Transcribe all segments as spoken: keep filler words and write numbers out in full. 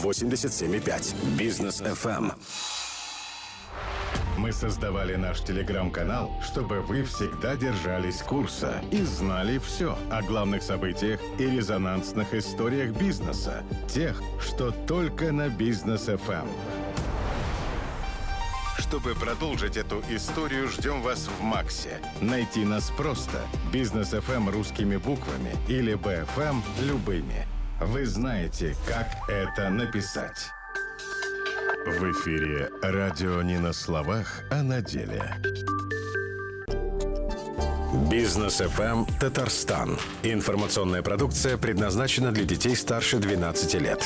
восемьдесят семь и пять. Бизнес эф эм. Мы создавали наш телеграм-канал, чтобы вы всегда держались курса и знали все о главных событиях и резонансных историях бизнеса. Тех, что только на Бизнес эф эм. Чтобы продолжить эту историю, ждем вас в Максе. Найти нас просто. Бизнес эф эм русскими буквами или би эф эм любыми. Вы знаете, как это написать. В эфире радио не на словах, а на деле. Бизнес эф эм Татарстан. Информационная продукция предназначена для детей старше двенадцати лет.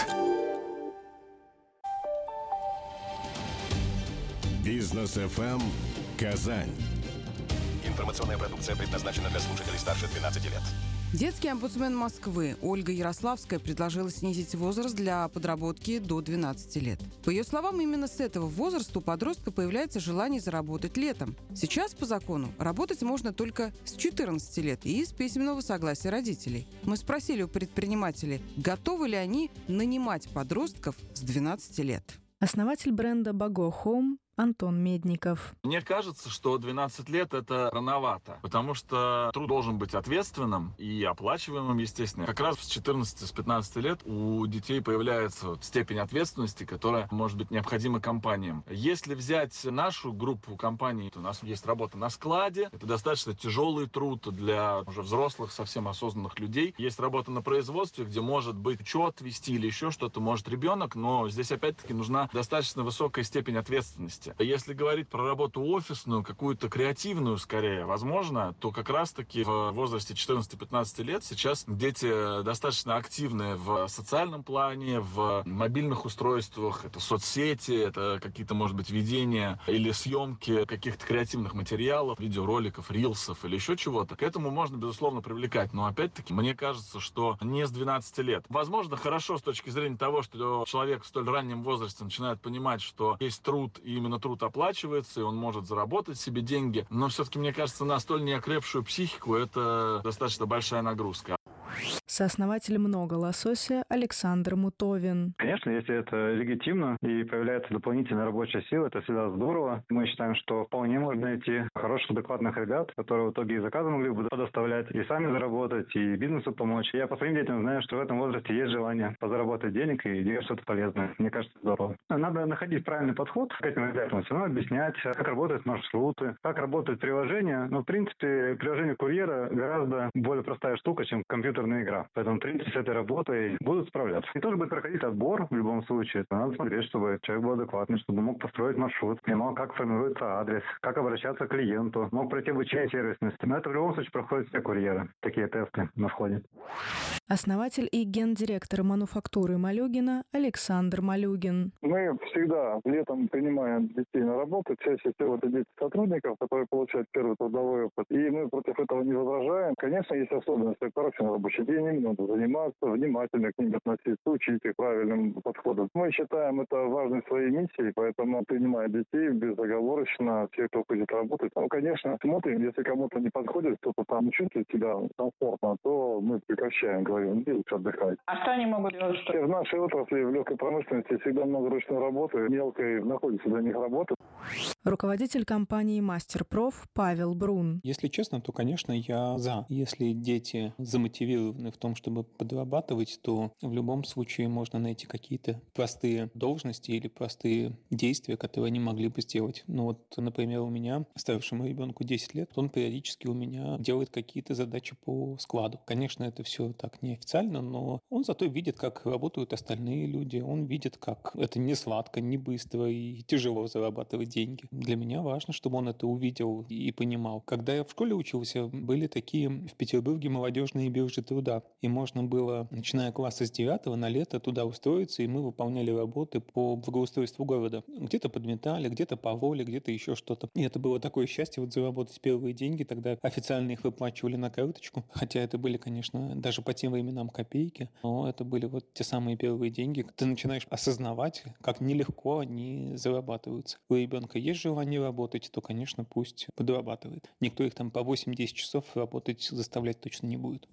Бизнес эф эм Казань. Информационная продукция предназначена для слушателей старше двенадцати лет. Детский омбудсмен Москвы Ольга Ярославская предложила снизить возраст для подработки до двенадцати лет. По ее словам, именно с этого возраста у подростка появляется желание заработать летом. Сейчас по закону работать можно только с четырнадцати лет и с письменного согласия родителей. Мы спросили у предпринимателей, готовы ли они нанимать подростков с двенадцати лет. Основатель бренда Bago Home Антон Медников. Мне кажется, что двенадцать лет — это рановато, потому что труд должен быть ответственным и оплачиваемым, естественно. Как раз с четырнадцати, с пятнадцати лет у детей появляется вот степень ответственности, которая может быть необходима компаниям. Если взять нашу группу компаний, то у нас есть работа на складе. Это достаточно тяжелый труд для уже взрослых, совсем осознанных людей. Есть работа на производстве, где может быть учет вести или еще что-то может ребенок, но здесь опять-таки нужна достаточно высокая степень ответственности. Если говорить про работу офисную, какую-то креативную скорее, возможно, то как раз-таки в возрасте четырнадцати-пятнадцати лет сейчас дети достаточно активны в социальном плане, в мобильных устройствах, это соцсети, это какие-то, может быть, ведения или съемки каких-то креативных материалов, видеороликов, рилсов или еще чего-то. К этому можно, безусловно, привлекать. Но опять-таки, мне кажется, что не с двенадцати лет. Возможно, хорошо с точки зрения того, что человек в столь раннем возрасте начинает понимать, что есть труд, и именно труд оплачивается, и он может заработать себе деньги. Но все-таки, мне кажется, на столь неокрепшую психику это достаточно большая нагрузка. Сооснователь «Много лосося» Александр Мутовин. Конечно, если это легитимно и появляется дополнительная рабочая сила, это всегда здорово. Мы считаем, что вполне можно найти хороших, адекватных ребят, которые в итоге и заказы могли бы предоставлять, и сами заработать, и бизнесу помочь. Я по своим детям знаю, что в этом возрасте есть желание позаработать денег и делать что-то полезное. Мне кажется, здорово. Надо находить правильный подход к этим ребятам, все равно объяснять, как работают маршруты, как работают приложения. Но, в принципе, приложение курьера гораздо более простая штука, чем компьютерная игра. Поэтому, в принципе, с этой работой будут справляться. И тоже будет проходить отбор в любом случае. Надо смотреть, чтобы человек был адекватный, чтобы мог построить маршрут, понимал, как формируется адрес, как обращаться к клиенту, мог пройти обучение сервисности. Но это в любом случае проходят все курьеры. Такие тесты на входе. Основатель и гендиректор мануфактуры Малюгина Александр Малюгин. Мы всегда летом принимаем детей на работу. Чаще всего это дети сотрудников, которые получают первый трудовой опыт. И мы против этого не возражаем. Конечно, есть особенности. Короче, на рабочий день им надо заниматься, внимательно к ним относиться, учить их правильным подходам. Мы считаем это важной своей миссией, поэтому принимая детей безоговорочно, те, кто хочет работать. Ну, конечно, смотрим, если кому-то не подходит, кто-то там не чувствует себя комфортно, то мы прекращаем, говорим, иди лучше отдыхать. А что они могут делать? Что? В нашей отрасли, в легкой промышленности, всегда много ручной работы, мелкой находится для них работа. Руководитель компании «Мастерпроф» Павел Брун. Если честно, то, конечно, я за. Если дети замотивированы в том, чтобы подрабатывать, то в любом случае можно найти какие-то простые должности или простые действия, которые они могли бы сделать. Ну вот, например, у меня, старшему ребенку десять лет, он периодически у меня делает какие-то задачи по складу. Конечно, это все так неофициально, но он зато видит, как работают остальные люди, он видит, как это не сладко, не быстро и тяжело зарабатывать деньги. Для меня важно, чтобы он это увидел и понимал. Когда я в школе учился, были такие в Петербурге молодежные биржи труда. И можно было, начиная класса с девятого, на лето туда устроиться, и мы выполняли работы по благоустройству города. Где-то подметали, где-то пололи, где-то еще что-то. И это было такое счастье вот заработать первые деньги. Тогда официально их выплачивали на карточку. Хотя это были, конечно, даже по тем временам копейки. Но это были вот те самые первые деньги. Ты начинаешь осознавать, как нелегко они зарабатываются. У ребенка есть желание работать, то, конечно, пусть подрабатывает. Никто их там по восемь-десять часов работать заставлять точно не будет.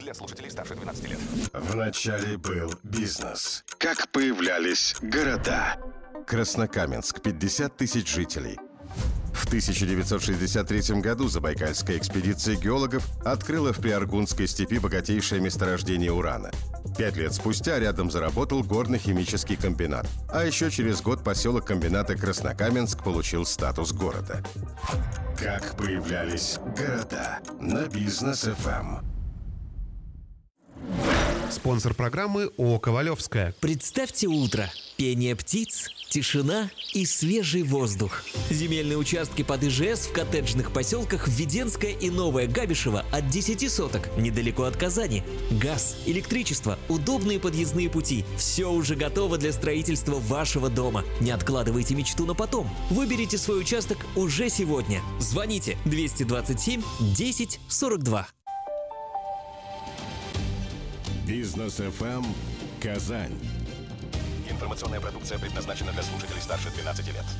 для слушателей старше двенадцати лет. Вначале был бизнес. Как появлялись города. Краснокаменск, пятьдесят тысяч жителей. В тысяча девятьсот шестьдесят третьем году Забайкальская экспедиция геологов открыла в Приаргунской степи богатейшее месторождение урана. Пять лет спустя рядом заработал горно-химический комбинат. А еще через год поселок комбината Краснокаменск получил статус города. Как появлялись города на Бизнес эф эм. Спонсор программы ООО «Ковалевская». Представьте утро. Пение птиц, тишина и свежий воздух. Земельные участки под ИЖС в коттеджных поселках Введенское и Новое Габишево от десяти соток, недалеко от Казани. Газ, электричество, удобные подъездные пути. Все уже готово для строительства вашего дома. Не откладывайте мечту на потом. Выберите свой участок уже сегодня. Звоните двести двадцать семь десять сорок два. Бизнес эф эм Казань. Информационная продукция предназначена для слушателей старше двенадцати лет.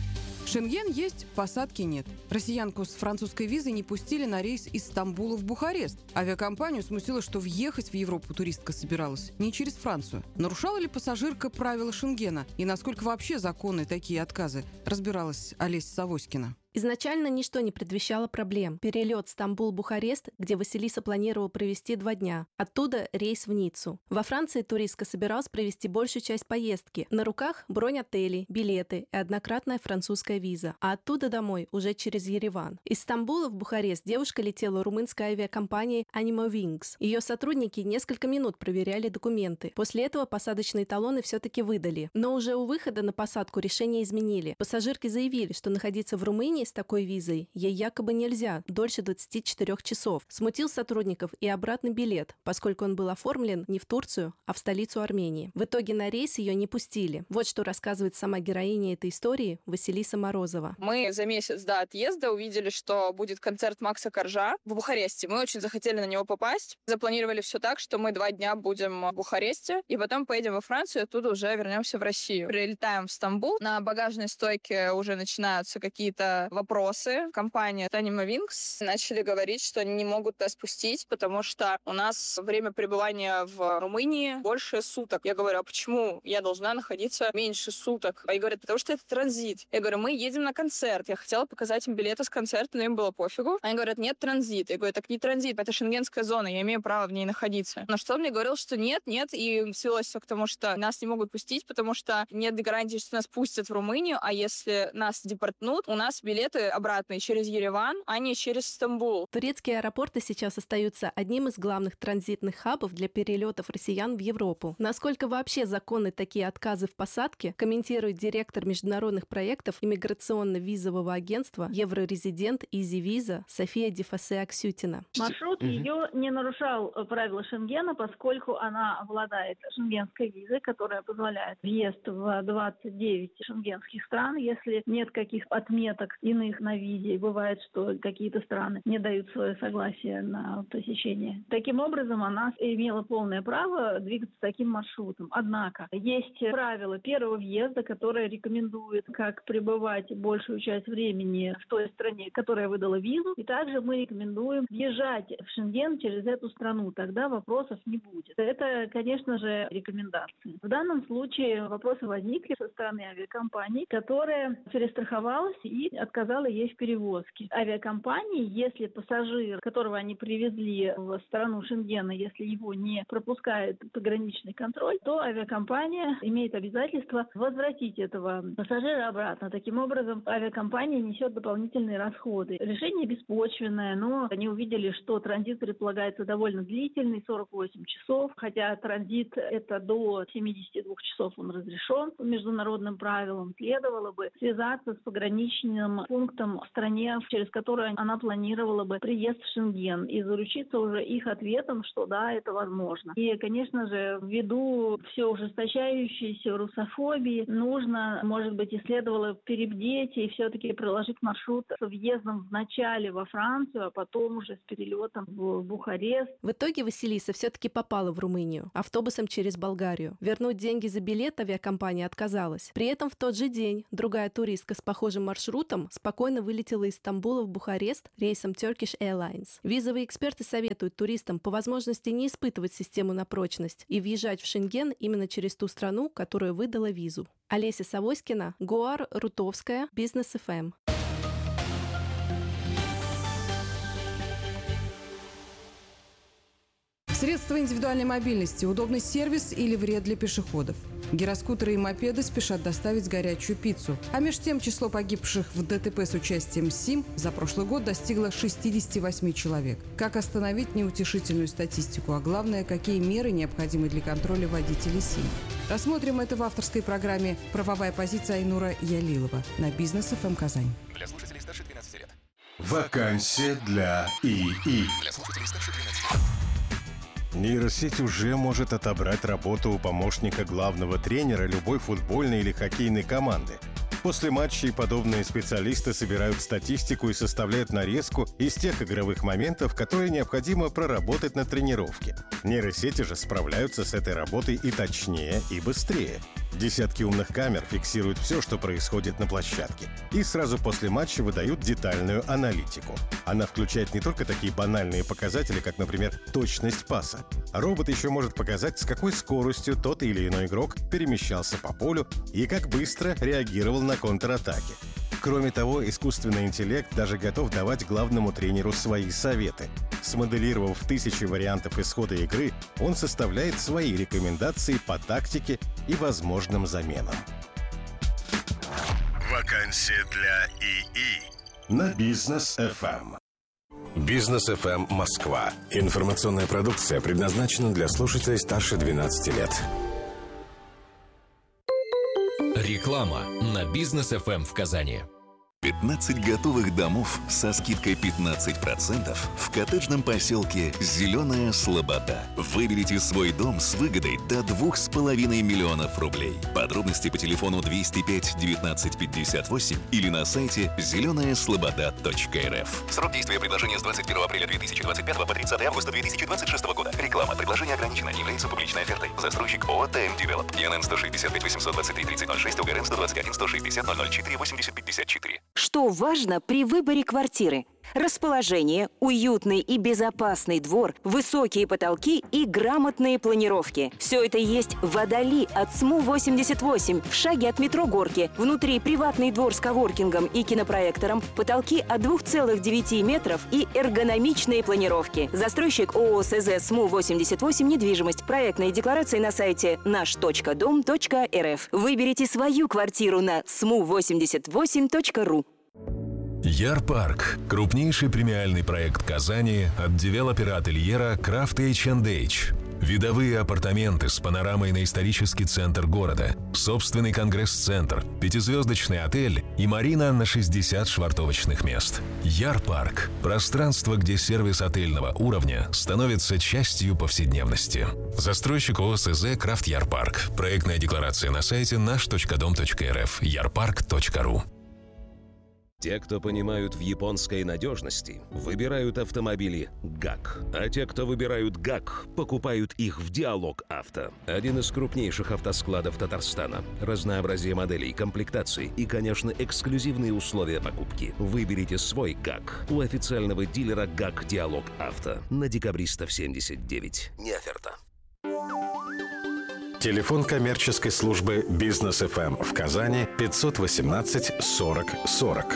Шенген есть, посадки нет. Россиянку с французской визой не пустили на рейс из Стамбула в Бухарест. Авиакомпанию смутило, что въехать в Европу туристка собиралась не через Францию. Нарушала ли пассажирка правила Шенгена? И насколько вообще законны такие отказы? Разбиралась Олеся Савоськина. Изначально ничто не предвещало проблем. Перелет Стамбул-Бухарест, где Василиса планировала провести два дня. Оттуда рейс в Ниццу. Во Франции туристка собиралась провести большую часть поездки. На руках бронь отелей, билеты и однократная французская виза. А оттуда домой, уже через Ереван. Из Стамбула в Бухарест девушка летела румынской авиакомпанией Animowings. Ее сотрудники несколько минут проверяли документы. После этого посадочные талоны все-таки выдали. Но уже у выхода на посадку решение изменили. Пассажирки заявили, что находиться в Румынии с такой визой ей якобы нельзя дольше двадцати четырёх часов. Смутил сотрудников и обратный билет, поскольку он был оформлен не в Турцию, а в столицу Армении. В итоге на рейс ее не пустили. Вот что рассказывает сама героиня этой истории Василиса Морозова. Мы за месяц до отъезда увидели, что будет концерт Макса Коржа в Бухаресте. Мы очень захотели на него попасть. Запланировали все так, что мы два дня будем в Бухаресте, и потом поедем во Францию, оттуда уже вернемся в Россию. Прилетаем в Стамбул. На багажной стойке уже начинаются какие-то вопросы. Компания Animowings начали говорить, что они не могут нас пустить, потому что у нас время пребывания в Румынии больше суток. Я говорю, а почему я должна находиться меньше суток? Они говорят, потому что это транзит. Я говорю, мы едем на концерт. Я хотела показать им билеты с концерта, но им было пофигу. Они говорят, нет, транзит. Я говорю, так не транзит, это шенгенская зона, я имею право в ней находиться. На что он мне говорил, что нет, нет, и свелось все к тому, что нас не могут пустить, потому что нет гарантии, что нас пустят в Румынию, а если нас депортнут, у нас билеты обратные через Ереван, а не через Стамбул. Турецкие аэропорты сейчас остаются одним из главных транзитных хабов для перелетов россиян в Европу. Насколько вообще законны такие отказы в посадке, комментирует директор международных проектов иммиграционно-визового агентства Еврорезидент Изи-Виза София Дефасе-Аксютина. Маршрут mm-hmm. ее не нарушал правила Шенгена, поскольку она обладает шенгенской визой, которая позволяет въезд в двадцать девять шенгенских стран, если нет каких-то отметок иных на визе. Бывает, что какие-то страны не дают свое согласие на посещение. Таким образом, она имела полное право двигаться таким маршрутом. Однако, есть правило первого въезда, которое рекомендует, как пребывать большую часть времени в той стране, которая выдала визу. И также мы рекомендуем въезжать в Шенген через эту страну. Тогда вопросов не будет. Это, конечно же, рекомендации. В данном случае вопросы возникли со стороны авиакомпании, которая перестраховалась и отказала ей в перевозке. Авиакомпании, если пассажир, которого они привезли в страну Шенгена, если его не пропускает пограничный контроль, то авиакомпания имеет обязательство возвратить этого пассажира обратно. Таким образом, авиакомпания несет дополнительные расходы. Решение беспочвенное, но они увидели, что транзит предполагается довольно длительный, сорок восемь часов, хотя транзит это до семидесяти двух часов он разрешен по международным правилам. Следовало бы связаться с пограничным пунктом в стране, через которую она планировала бы приезд в Шенген, и заручиться уже их ответом, что да, это возможно. И, конечно же, ввиду все ужесточающейся русофобии, нужно, может быть, и следовало перебдеть и все-таки проложить маршрут с въездом вначале во Францию, а потом уже с перелетом в Бухарест. В итоге Василиса все-таки попала в Румынию автобусом через Болгарию. Вернуть деньги за билет авиакомпания отказалась. При этом в тот же день другая туристка с похожим маршрутом спокойно вылетела из Стамбула в Бухарест рейсом Turkish Airlines. Визовые эксперты советуют туристам по возможности не испытывать систему на прочность и въезжать в Шенген именно через ту страну, которая выдала визу. Олеся Савоськина, Гуар Рутовская, Бизнес эф эм. Средства индивидуальной мобильности, удобный сервис или вред для пешеходов? Гироскутеры и мопеды спешат доставить горячую пиццу. А меж тем число погибших в ДТП с участием СИМ за прошлый год достигло шестьдесят восемь человек. Как остановить неутешительную статистику, а главное, какие меры необходимы для контроля водителей СИМ? Рассмотрим это в авторской программе «Правовая позиция» Айнура Ялилова на Бизнес эф эм Казань. Для слушателей старше двенадцати лет. Вакансия для ИИ. Для слушателей старше двенадцати лет. Нейросеть уже может отобрать работу у помощника главного тренера любой футбольной или хоккейной команды. После матчей подобные специалисты собирают статистику и составляют нарезку из тех игровых моментов, которые необходимо проработать на тренировке. Нейросети же справляются с этой работой и точнее, и быстрее. Десятки умных камер фиксируют все, что происходит на площадке, и сразу после матча выдают детальную аналитику. Она включает не только такие банальные показатели, как, например, точность паса. Робот еще может показать, с какой скоростью тот или иной игрок перемещался по полю и как быстро реагировал на контратаки. Кроме того, искусственный интеллект даже готов давать главному тренеру свои советы. Смоделировав тысячи вариантов исхода игры, он составляет свои рекомендации по тактике и возможным заменам. Вакансия для ИИ на Бизнес эф эм. Бизнес эф эм Москва. Информационная продукция предназначена для слушателей старше двенадцати лет. Реклама на Бизнес эф эм в Казани. пятнадцать готовых домов со скидкой пятнадцать процентов в коттеджном поселке «Зеленая Слобода». Выберите свой дом с выгодой до двух с половиной миллионов рублей. Подробности по телефону двести пять девятнадцать пятьдесят восемь или на сайте зеленая слобода точка эр эф. Срок действия предложения с двадцать первого апреля две тысячи двадцать пятого по тридцатое августа две тысячи двадцать шестого года. Реклама. Предложение ограничено. Не является публичной офертой. Застройщик ООО ТМ Девелоп. ИНН сто шестьдесят пять восемьсот двадцать три тридцать ноль шесть, УГРН сто двадцать один сто шестьдесят ноль ноль четыре восемьдесят пятьдесят четыре. Что важно при выборе квартиры? Расположение, уютный и безопасный двор, высокие потолки и грамотные планировки. Все это есть в Водоли от СМУ восемьдесят восемь, в шаге от метро Горки. Внутри приватный двор с коворкингом и кинопроектором, потолки от двух целых девяти метров и эргономичные планировки. Застройщик ООО СЗ СМУ восемьдесят восемь «Недвижимость». Проектные декларации на сайте наш точка дом точка эр эф. Выберите свою квартиру на сму восемьдесят восемь точка ру. Ярпарк – крупнейший премиальный проект Казани от девелопера ательера Крафт эйч энд эйч. Видовые апартаменты с панорамой на исторический центр города, собственный конгресс-центр, пятизвездочный отель и марина на шестьдесят швартовочных мест. Ярпарк – пространство, где сервис отельного уровня становится частью повседневности. Застройщик ООО СЗ «Крафт Ярпарк». Проектная декларация на сайте наш точка дом точка эр эф, ярпарк точка ру. Те, кто понимают в японской надежности, выбирают автомобили ГАК. А те, кто выбирают ГАК, покупают их в Диалог Авто. Один из крупнейших автоскладов Татарстана. Разнообразие моделей, комплектаций и, конечно, эксклюзивные условия покупки. Выберите свой ГАК у официального дилера ГАК Диалог Авто на Декабристов семьдесят девять. Не оферта. Телефон коммерческой службы Бизнес эф эм в Казани пятьсот восемнадцать сорок сорок.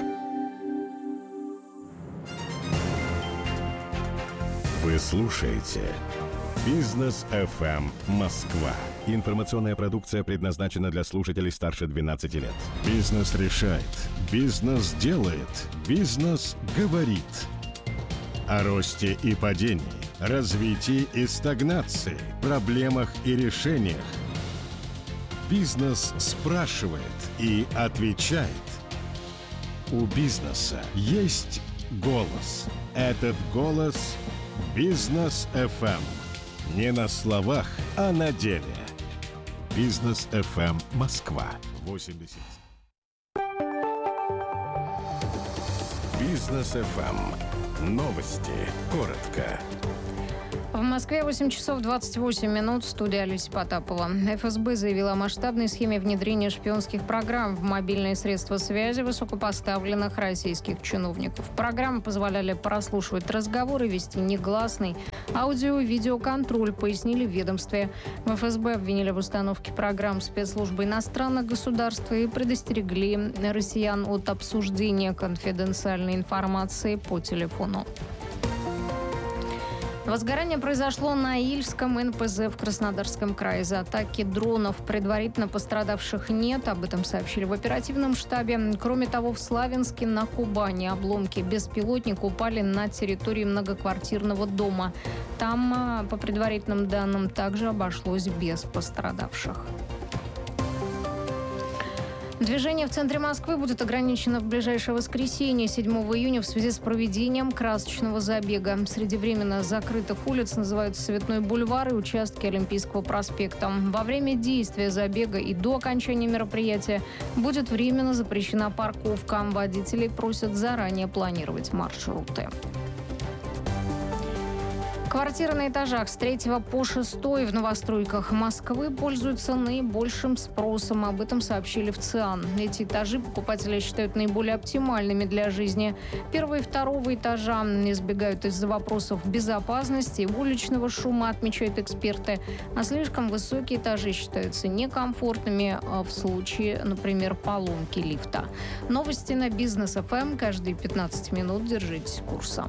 Вы слушаете Бизнес эф эм Москва. Информационная продукция предназначена для слушателей старше двенадцати лет. Бизнес решает. Бизнес делает. Бизнес говорит. О росте и падении, развитии и стагнации, проблемах и решениях. Бизнес спрашивает и отвечает. У бизнеса есть голос. Этот голос – Бизнес эф эм. Не на словах, а на деле. Бизнес эф эм Москва. восемьдесят. Бизнес эф эм. Новости. Коротко. В Москве восемь часов двадцать восемь минут. В студии Олеся Потапова. эф эс бэ заявила о масштабной схеме внедрения шпионских программ в мобильные средства связи высокопоставленных российских чиновников. Программы позволяли прослушивать разговоры, вести негласный аудио- и видеоконтроль, пояснили в ведомстве. В эф эс бэ обвинили в установке программ спецслужбы иностранных государств и предостерегли россиян от обсуждения конфиденциальной информации по телефону. Возгорание произошло на Ильском эн пэ зэ в Краснодарском крае. За атаки дронов предварительно пострадавших нет. Об этом сообщили в оперативном штабе. Кроме того, в Славянске на Кубани обломки беспилотника упали на территории многоквартирного дома. Там, по предварительным данным, также обошлось без пострадавших. Движение в центре Москвы будет ограничено в ближайшее воскресенье, седьмого июня, в связи с проведением красочного забега. Среди временно закрытых улиц называются Цветной бульвар и участки Олимпийского проспекта. Во время действия забега и до окончания мероприятия будет временно запрещена парковка. Водителей просят заранее планировать маршруты. Квартиры на этажах с третьего по шестой в новостройках Москвы пользуются наибольшим спросом. Об этом сообщили в ЦИАН. Эти этажи покупатели считают наиболее оптимальными для жизни. Первого и второго этажа избегают из-за вопросов безопасности и уличного шума, отмечают эксперты. А слишком высокие этажи считаются некомфортными в случае, например, поломки лифта. Новости на Бизнес эф эм. Каждые пятнадцать минут держитесь курса.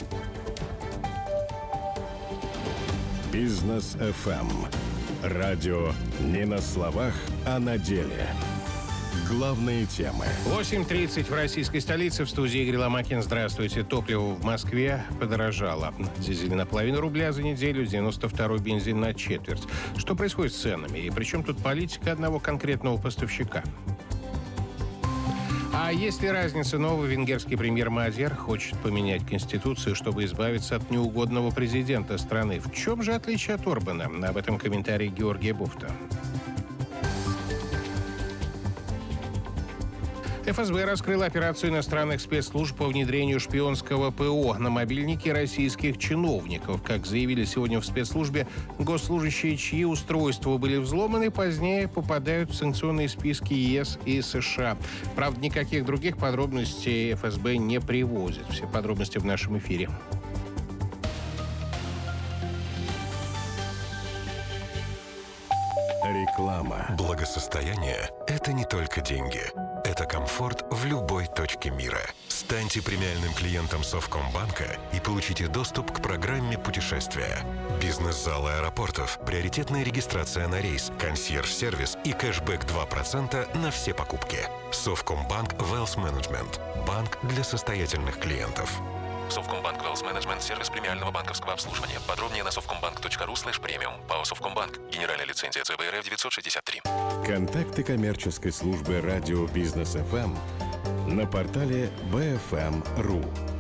Бизнес эф эм. Радио не на словах, а на деле. Главные темы. восемь тридцать в российской столице. В студии Игорь Ломакин. Здравствуйте. Топливо в Москве подорожало. Дизель на половину рубля за неделю, девяносто второй бензин на четверть. Что происходит с ценами? И при чем тут политика одного конкретного поставщика? А есть ли разница? Новый венгерский премьер Мазер хочет поменять конституцию, чтобы избавиться от неугодного президента страны. В чем же отличие от Орбана? Об этом комментарий Георгия Буфта. эф эс бэ раскрыла операцию иностранных спецслужб по внедрению шпионского ПО на мобильники российских чиновников. Как заявили сегодня в спецслужбе, госслужащие, чьи устройства были взломаны, позднее попадают в санкционные списки ЕС и США. Правда, никаких других подробностей эф эс бэ не привозит. Все подробности в нашем эфире. Реклама. Благосостояние – это не только деньги. Это комфорт в любой точке мира. Станьте премиальным клиентом Совкомбанка и получите доступ к программе путешествия. Бизнес-залы аэропортов, приоритетная регистрация на рейс, консьерж-сервис и кэшбэк два процента на все покупки. Совкомбанк Wealth Management. Банк для состоятельных клиентов. Совкомбанк Wealth Management – сервис премиального банковского обслуживания. Подробнее на совкомбанк точка ру слэш премиум. ПАО Совкомбанк. Генеральная лицензия цэ бэ эр эф девятьсот шестьдесят три. Контакты коммерческой службы радио Бизнес эф эм на портале бэ эф эм точка ру.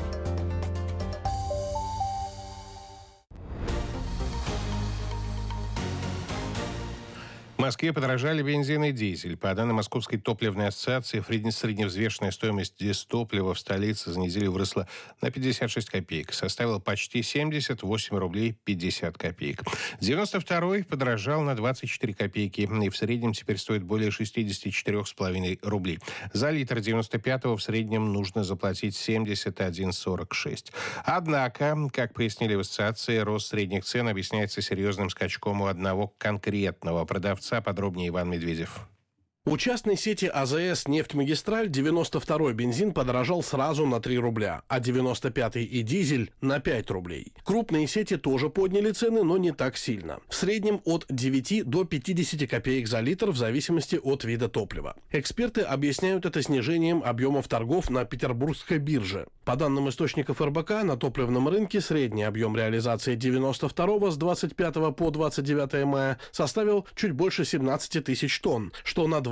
В Москве подорожали бензин и дизель. По данным Московской топливной ассоциации, средневзвешенная стоимость дистоплива в столице за неделю выросла на пятьдесят шесть копеек. Составила почти семьдесят восемь рублей пятьдесят копеек. девяносто второй подорожал на двадцать четыре копейки. И в среднем теперь стоит более шестьдесят четыре с половиной рублей. За литр девяносто пятого в среднем нужно заплатить семьдесят один сорок шесть. Однако, как пояснили в ассоциации, рост средних цен объясняется серьезным скачком у одного конкретного продавца. Подробнее Иван Медведев. У частной сети а зэ эс «Нефтьмагистраль» девяносто второй бензин подорожал сразу на три рубля, а девяносто пятый и дизель на пять рублей. Крупные сети тоже подняли цены, но не так сильно. В среднем от девяти до пятидесяти копеек за литр в зависимости от вида топлива. Эксперты объясняют это снижением объемов торгов на Петербургской бирже. По данным источников эр бэ ка, на топливном рынке средний объем реализации девяносто второго с двадцать пятого по двадцать девятое мая составил чуть больше семнадцати тысяч тонн, что на два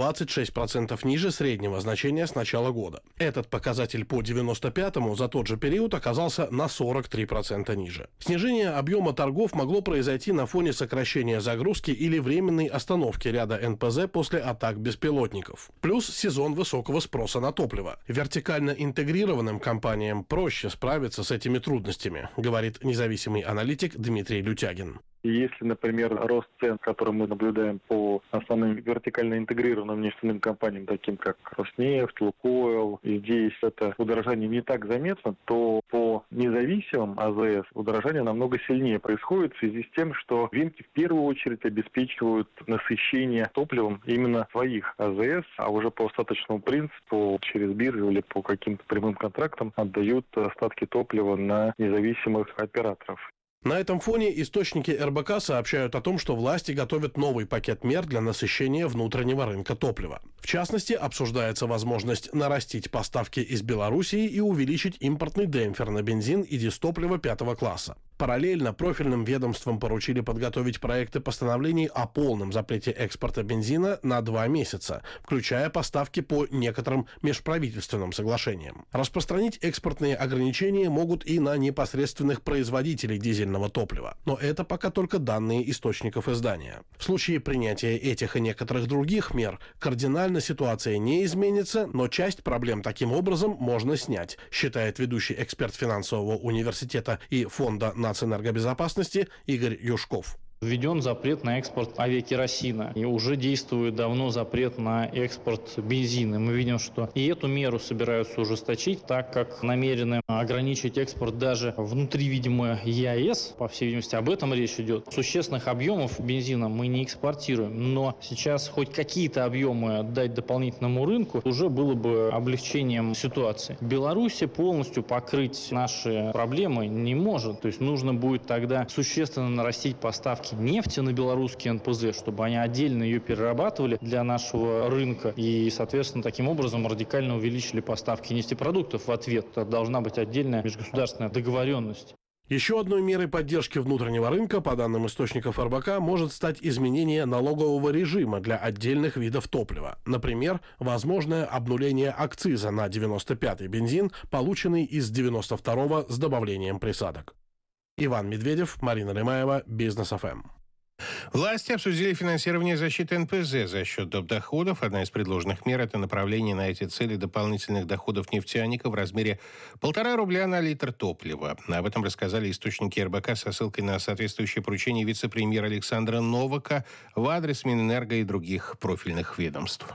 двадцать шесть процентов ниже среднего значения с начала года. Этот показатель по девяносто пятому за тот же период оказался на сорок три процента ниже. Снижение объема торгов могло произойти на фоне сокращения загрузки или временной остановки ряда эн пэ зэ после атак беспилотников. Плюс сезон высокого спроса на топливо. Вертикально интегрированным компаниям проще справиться с этими трудностями, говорит независимый аналитик Дмитрий Лютягин. Если, например, рост цен, который мы наблюдаем по основным вертикально интегрированным нефтяным компаниям, таким как Роснефть, Лукойл, и здесь это удорожание не так заметно, то по независимым а зэ эс удорожание намного сильнее происходит в связи с тем, что венки в первую очередь обеспечивают насыщение топливом именно своих а зэ эс, а уже по остаточному принципу через биржу или по каким-то прямым контрактам отдают остатки топлива на независимых операторов. На этом фоне источники эр бэ ка сообщают о том, что власти готовят новый пакет мер для насыщения внутреннего рынка топлива. В частности, обсуждается возможность нарастить поставки из Белоруссии и увеличить импортный демпфер на бензин и дизтопливо пятого класса. Параллельно профильным ведомствам поручили подготовить проекты постановлений о полном запрете экспорта бензина на два месяца, включая поставки по некоторым межправительственным соглашениям. Распространить экспортные ограничения могут и на непосредственных производителей дизельного топлива. Но это пока только данные источников издания. В случае принятия этих и некоторых других мер кардинально ситуация не изменится, но часть проблем таким образом можно снять, считает ведущий эксперт финансового университета и фонда нацэнергобезопасности Игорь Юшков. Введен запрет на экспорт авиакеросина. И уже действует давно запрет на экспорт бензина. Мы видим, что и эту меру собираются ужесточить, так как намерены ограничить экспорт даже внутри, видимо, е а эс. По всей видимости, об этом речь идет. Существенных объемов бензина мы не экспортируем. Но сейчас хоть какие-то объемы отдать дополнительному рынку уже было бы облегчением ситуации. Беларусь полностью покрыть наши проблемы не может. То есть нужно будет тогда существенно нарастить поставки нефти на белорусский эн пэ зэ, чтобы они отдельно ее перерабатывали для нашего рынка и, соответственно, таким образом радикально увеличили поставки нефтепродуктов в ответ. Это должна быть отдельная межгосударственная договоренность. Еще одной мерой поддержки внутреннего рынка, по данным источников эр бэ ка, может стать изменение налогового режима для отдельных видов топлива. Например, возможное обнуление акциза на девяносто пятый бензин, полученный из девяносто второго с добавлением присадок. Иван Медведев, Марина Лемаева, Бизнес эф эм. Власти обсудили финансирование защиты эн пэ зэ за счет доп. Доходов. Одна из предложенных мер – это направление на эти цели дополнительных доходов нефтяника в размере полтора рубля на литр топлива. Об этом рассказали источники эр бэ ка со ссылкой на соответствующее поручение вице-премьера Александра Новака в адрес Минэнерго и других профильных ведомств.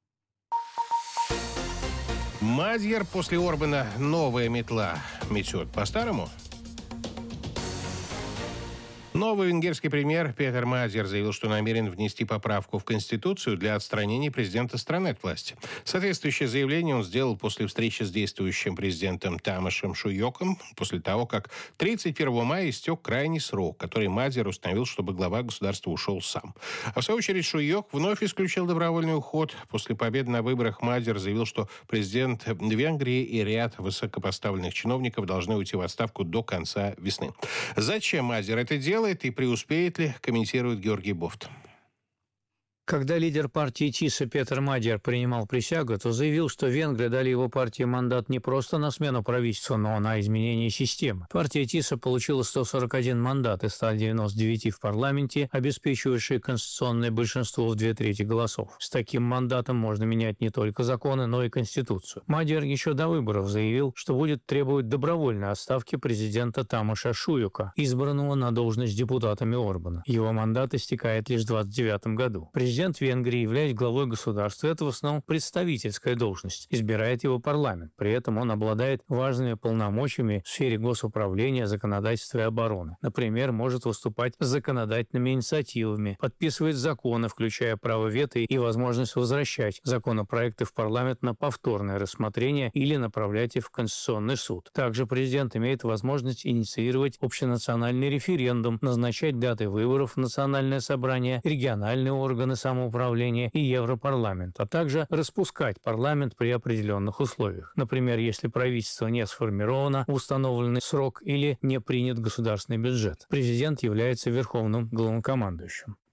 Мадьяр после Орбана новая метла метет по-старому? Новый венгерский премьер Петер Мадьяр заявил, что намерен внести поправку в Конституцию для отстранения президента страны от власти. Соответствующее заявление он сделал после встречи с действующим президентом Тамашем Шуйоком, после того, как тридцать первого мая истек крайний срок, который Мадьяр установил, чтобы глава государства ушел сам. А в свою очередь Шуйок вновь исключил добровольный уход. После победы на выборах Мадьяр заявил, что президент Венгрии и ряд высокопоставленных чиновников должны уйти в отставку до конца весны. Зачем Мадьяр это делает и преуспеет ли, комментирует Георгий Бофт. Когда лидер партии ТИСа Петер Мадьяр принимал присягу, то заявил, что венгры дали его партии мандат не просто на смену правительства, но на изменение системы. Партия ТИСа получила сто сорок один мандат из ста девяноста девяти в парламенте, обеспечивающие конституционное большинство в две трети голосов. С таким мандатом можно менять не только законы, но и Конституцию. Мадьяр еще до выборов заявил, что будет требовать добровольной отставки президента Тамаша Шуйока, избранного на должность депутатами Орбана. Его мандат истекает лишь в двадцать девятом году. Президент Венгрии, являясь главой государства, это в основном представительская должность, избирает его парламент. При этом он обладает важными полномочиями в сфере госуправления, законодательства и обороны. Например, может выступать с законодательными инициативами, подписывать законы, включая право вето и возможность возвращать законопроекты в парламент на повторное рассмотрение или направлять их в Конституционный суд. Также президент имеет возможность инициировать общенациональный референдум, назначать даты выборов в Национальное собрание, региональные органы самоуправления и Европарламент, а также распускать парламент при определенных условиях. Например, если правительство не сформировано в установленный срок или не принят государственный бюджет. Президент является верховным главнокомандующим.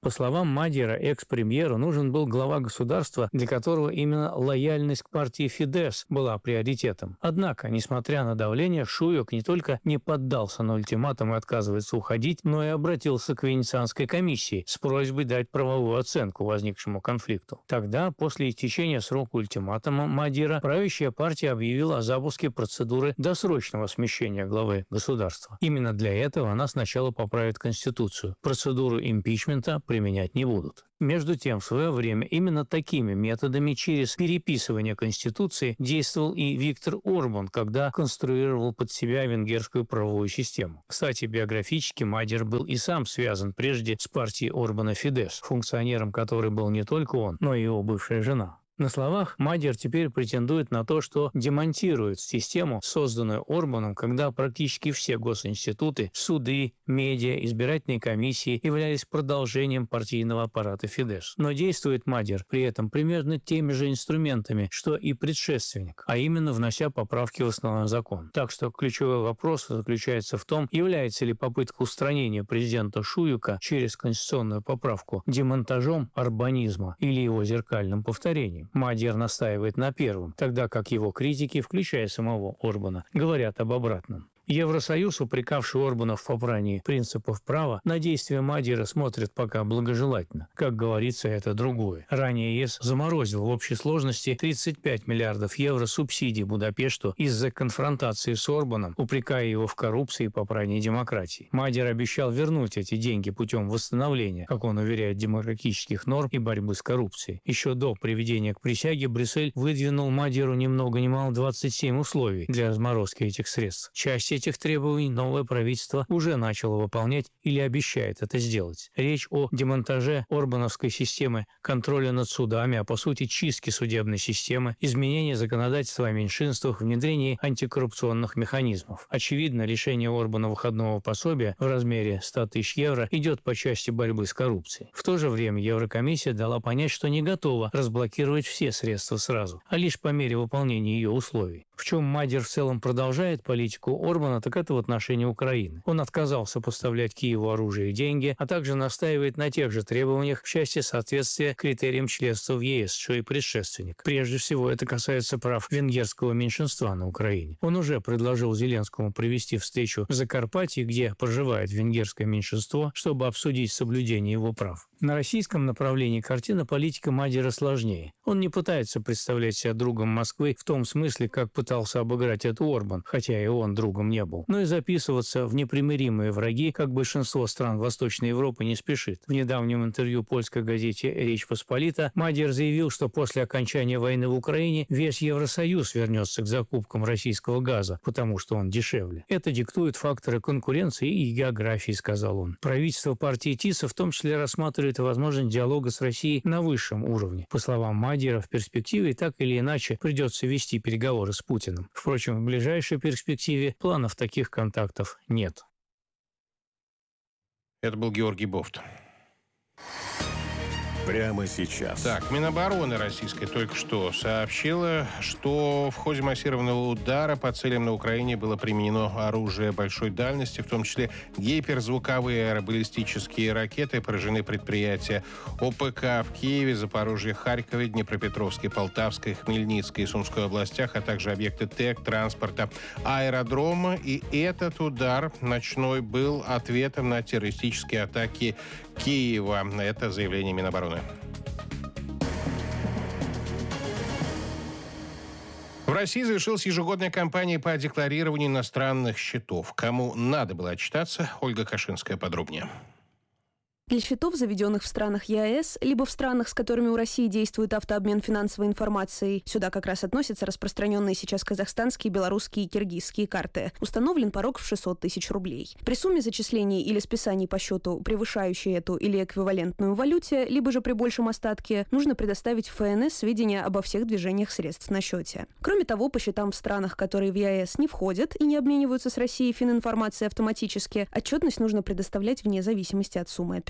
По словам Мадьяра, экс-премьеру нужен был глава государства, для которого именно лояльность к партии Фидesz была приоритетом. Однако, несмотря на давление, Шуйок не только не поддался на ультиматум и отказывается уходить, но и обратился к Венецианской комиссии с просьбой дать правовую оценку возникшему конфликту. Тогда, после истечения срока ультиматума Мадьяра, правящая партия объявила о запуске процедуры досрочного смещения главы государства. Именно для этого она сначала поправит Конституцию. Процедуру импичмента применять не будут. Между тем, в свое время именно такими методами через переписывание Конституции действовал и Виктор Орбан, когда конструировал под себя венгерскую правовую систему. Кстати, биографически Мадьяр был и сам связан прежде с партией Орбана Фидesz, функционером которой был не только он, но и его бывшая жена. На словах Мадьяр теперь претендует на то, что демонтирует систему, созданную Орбаном, когда практически все госинституты, суды, медиа, избирательные комиссии являлись продолжением партийного аппарата Фидesz. Но действует Мадьяр при этом примерно теми же инструментами, что и предшественник, а именно внося поправки в основной закон. Так что ключевой вопрос заключается в том, является ли попытка устранения президента Шуйока через конституционную поправку демонтажом орбанизма или его зеркальным повторением. Мадьяр настаивает на первом, тогда как его критики, включая самого Орбана, говорят об обратном. Евросоюз, упрекавший Орбана в попрании принципов права, на действия Мадьяра смотрит пока благожелательно. Как говорится, это другое. Ранее ЕС заморозил в общей сложности тридцать пять миллиардов евро субсидий Будапешту из-за конфронтации с Орбаном, упрекая его в коррупции и попрании демократии. Мадьяр обещал вернуть эти деньги путем восстановления, как он уверяет, демократических норм и борьбы с коррупцией. Еще до приведения к присяге Брюссель выдвинул Мадьяру ни много ни мало двадцать семь условий для разморозки этих средств. Часть этих требований новое правительство уже начало выполнять или обещает это сделать. Речь о демонтаже орбановской системы контроля над судами, а по сути чистки судебной системы, изменении законодательства о меньшинствах, внедрении антикоррупционных механизмов. Очевидно, лишение Орбана выходного пособия в размере ста тысяч евро идет по части борьбы с коррупцией. В то же время Еврокомиссия дала понять, что не готова разблокировать все средства сразу, а лишь по мере выполнения ее условий. В чем Мадьяр в целом продолжает политику Орбана, так это в отношении Украины. Он отказался поставлять Киеву оружие и деньги, а также настаивает на тех же требованиях в части соответствия критериям членства в ЕС, что и предшественник. Прежде всего, это касается прав венгерского меньшинства на Украине. Он уже предложил Зеленскому провести встречу в Закарпатье, где проживает венгерское меньшинство, чтобы обсудить соблюдение его прав. На российском направлении картина политика Мадьяра сложнее. Он не пытается представлять себя другом Москвы в том смысле, как пытался обыграть это Орбан, хотя и он другом не был. Но и записываться в непримиримые враги, как большинство стран Восточной Европы, не спешит. В недавнем интервью польской газете «Речь Посполита» Мадьяр заявил, что после окончания войны в Украине весь Евросоюз вернется к закупкам российского газа, потому что он дешевле. Это диктуют факторы конкуренции и географии, сказал он. Правительство партии ТИСа в том числе рассматривает возможность диалога с Россией на высшем уровне. По словам Мадьяра, в перспективе так или иначе придется вести переговоры с Путиным. Впрочем, в ближайшей перспективе планов таких контактов нет. Это был Георгий Бофт. Прямо сейчас. Так, Минобороны российской только что сообщила, что в ходе массированного удара по целям на Украине было применено оружие большой дальности, в том числе гиперзвуковые аэробаллистические ракеты, поражены предприятия ОПК в Киеве, Запорожье, Харькове, Днепропетровске, Полтавской, Хмельницкой и Сумской областях, а также объекты ТЭК, транспорта, аэродрома. И этот удар ночной был ответом на террористические атаки Киева. Это заявление Минобороны. В России завершилась ежегодная кампания по декларированию иностранных счетов. Кому надо было отчитаться, Ольга Кашинская подробнее. Для счетов, заведенных в странах ЕАЭС, либо в странах, с которыми у России действует автообмен финансовой информацией, сюда как раз относятся распространенные сейчас казахстанские, белорусские и киргизские карты, установлен порог в шестьсот тысяч рублей. При сумме зачислений или списаний по счету, превышающей эту или эквивалентную валюте, либо же при большем остатке, нужно предоставить в ФНС сведения обо всех движениях средств на счете. Кроме того, по счетам в странах, которые в ЕАЭС не входят и не обмениваются с Россией фининформацией автоматически, отчетность нужно предоставлять вне зависимости от суммы операций.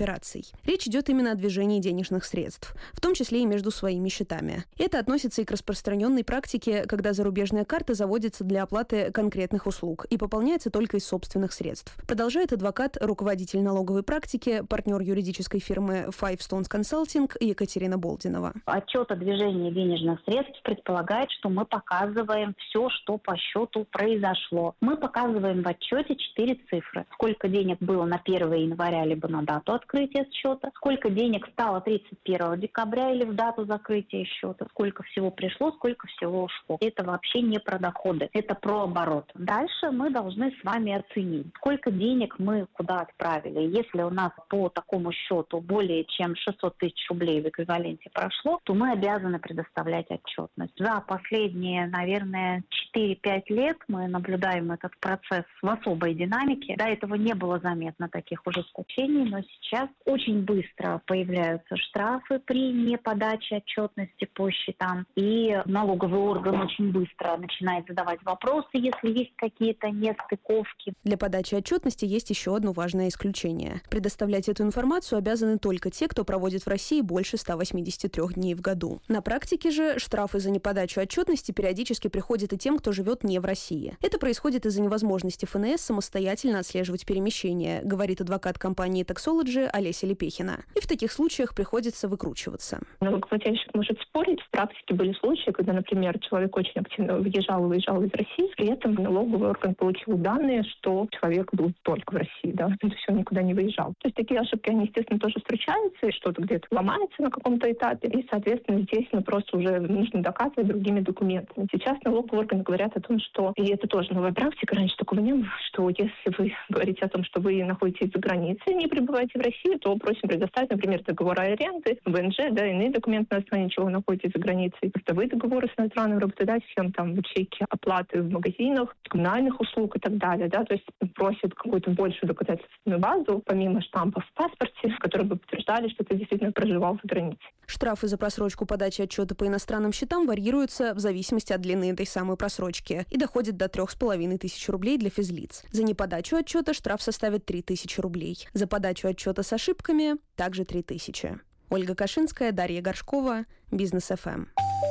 операций. Речь идет именно о движении денежных средств, в том числе и между своими счетами. Это относится и к распространенной практике, когда зарубежная карта заводится для оплаты конкретных услуг и пополняется только из собственных средств. Продолжает адвокат, руководитель налоговой практики, партнер юридической фирмы Five Stones Consulting Екатерина Болдинова. Отчет о движении денежных средств предполагает, что мы показываем все, что по счету произошло. Мы показываем в отчете четыре цифры. Сколько денег было на первое января, либо на дату открытия счета, сколько денег стало тридцать первого декабря или в дату закрытия счета, сколько всего пришло, сколько всего ушло. Это вообще не про доходы, это про оборот. Дальше мы должны с вами оценить, сколько денег мы куда отправили. Если у нас по такому счету более чем шестьсот тысяч рублей в эквиваленте прошло, то мы обязаны предоставлять отчетность. За последние, наверное, четыре-пять лет мы наблюдаем этот процесс в особой динамике. До этого не было заметно таких ужесточений, но сейчас очень быстро появляются штрафы при неподаче отчетности по счетам. И налоговый орган очень быстро начинает задавать вопросы, если есть какие-то нестыковки. Для подачи отчетности есть еще одно важное исключение. Предоставлять эту информацию обязаны только те, кто проводит в России больше ста восьмидесяти трёх дней в году. На практике же штрафы за неподачу отчетности периодически приходят и тем, кто живет не в России. Это происходит из-за невозможности эф эн эс самостоятельно отслеживать перемещения, говорит адвокат компании Taxology Олеся Лепехина. И в таких случаях приходится выкручиваться. Налогоплательщик может спорить. В практике были случаи, когда, например, человек очень активно въезжал и выезжал из России, при этом налоговый орган получил данные, что человек был только в России, да, это все никуда не выезжал. То есть такие ошибки, они, естественно, тоже встречаются, и что-то где-то ломается на каком-то этапе, и, соответственно, здесь ну, просто уже нужно доказывать другими документами. Сейчас налоговые органы говорят о том, что, и это тоже новая практика, раньше такого не было, что если вы говорите о том, что вы находитесь за границей, не пребываете в России, то просим предоставить, например, договор аренды, вэ эн жэ, да, иные документы, на основании чего вы находитесь за границей, трудовые договоры с иностранным работодателем, там, чеки оплаты в магазинах, коммунальных услуг и так далее, да, то есть просят какую-то большую доказательственную базу, помимо штампов в паспорте, которые бы подтверждали, что ты действительно проживал за границей. Штрафы за просрочку подачи отчета по иностранным счетам варьируются в зависимости от длины этой самой просрочки и доходят до трех с половиной тысяч рублей для физлиц. За неподачу отчета штраф составит три тысячи рублей. За подачу отчета с ошибками также три тысячи. Ольга Кашинская, Дарья Горшкова, Бизнес эф эм.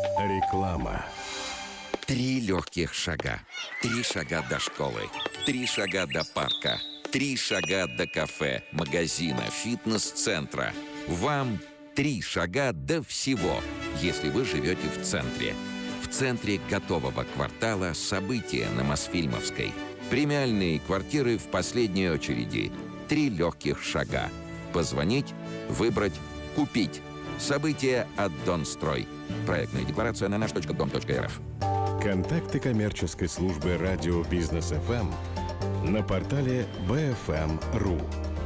Реклама. Три легких шага. Три шага до школы. Три шага до парка. Три шага до кафе, магазина, фитнес-центра. Вам три шага до всего, если вы живете в центре. В центре готового квартала события на Мосфильмовской. Премиальные квартиры в последней очереди. Три легких шага. Позвонить, выбрать, купить. События от Донстрой. Проектная декларация на наш точка дом точка эр эф. Контакты коммерческой службы радио Бизнес эф эм на портале бэ эф эм точка ру.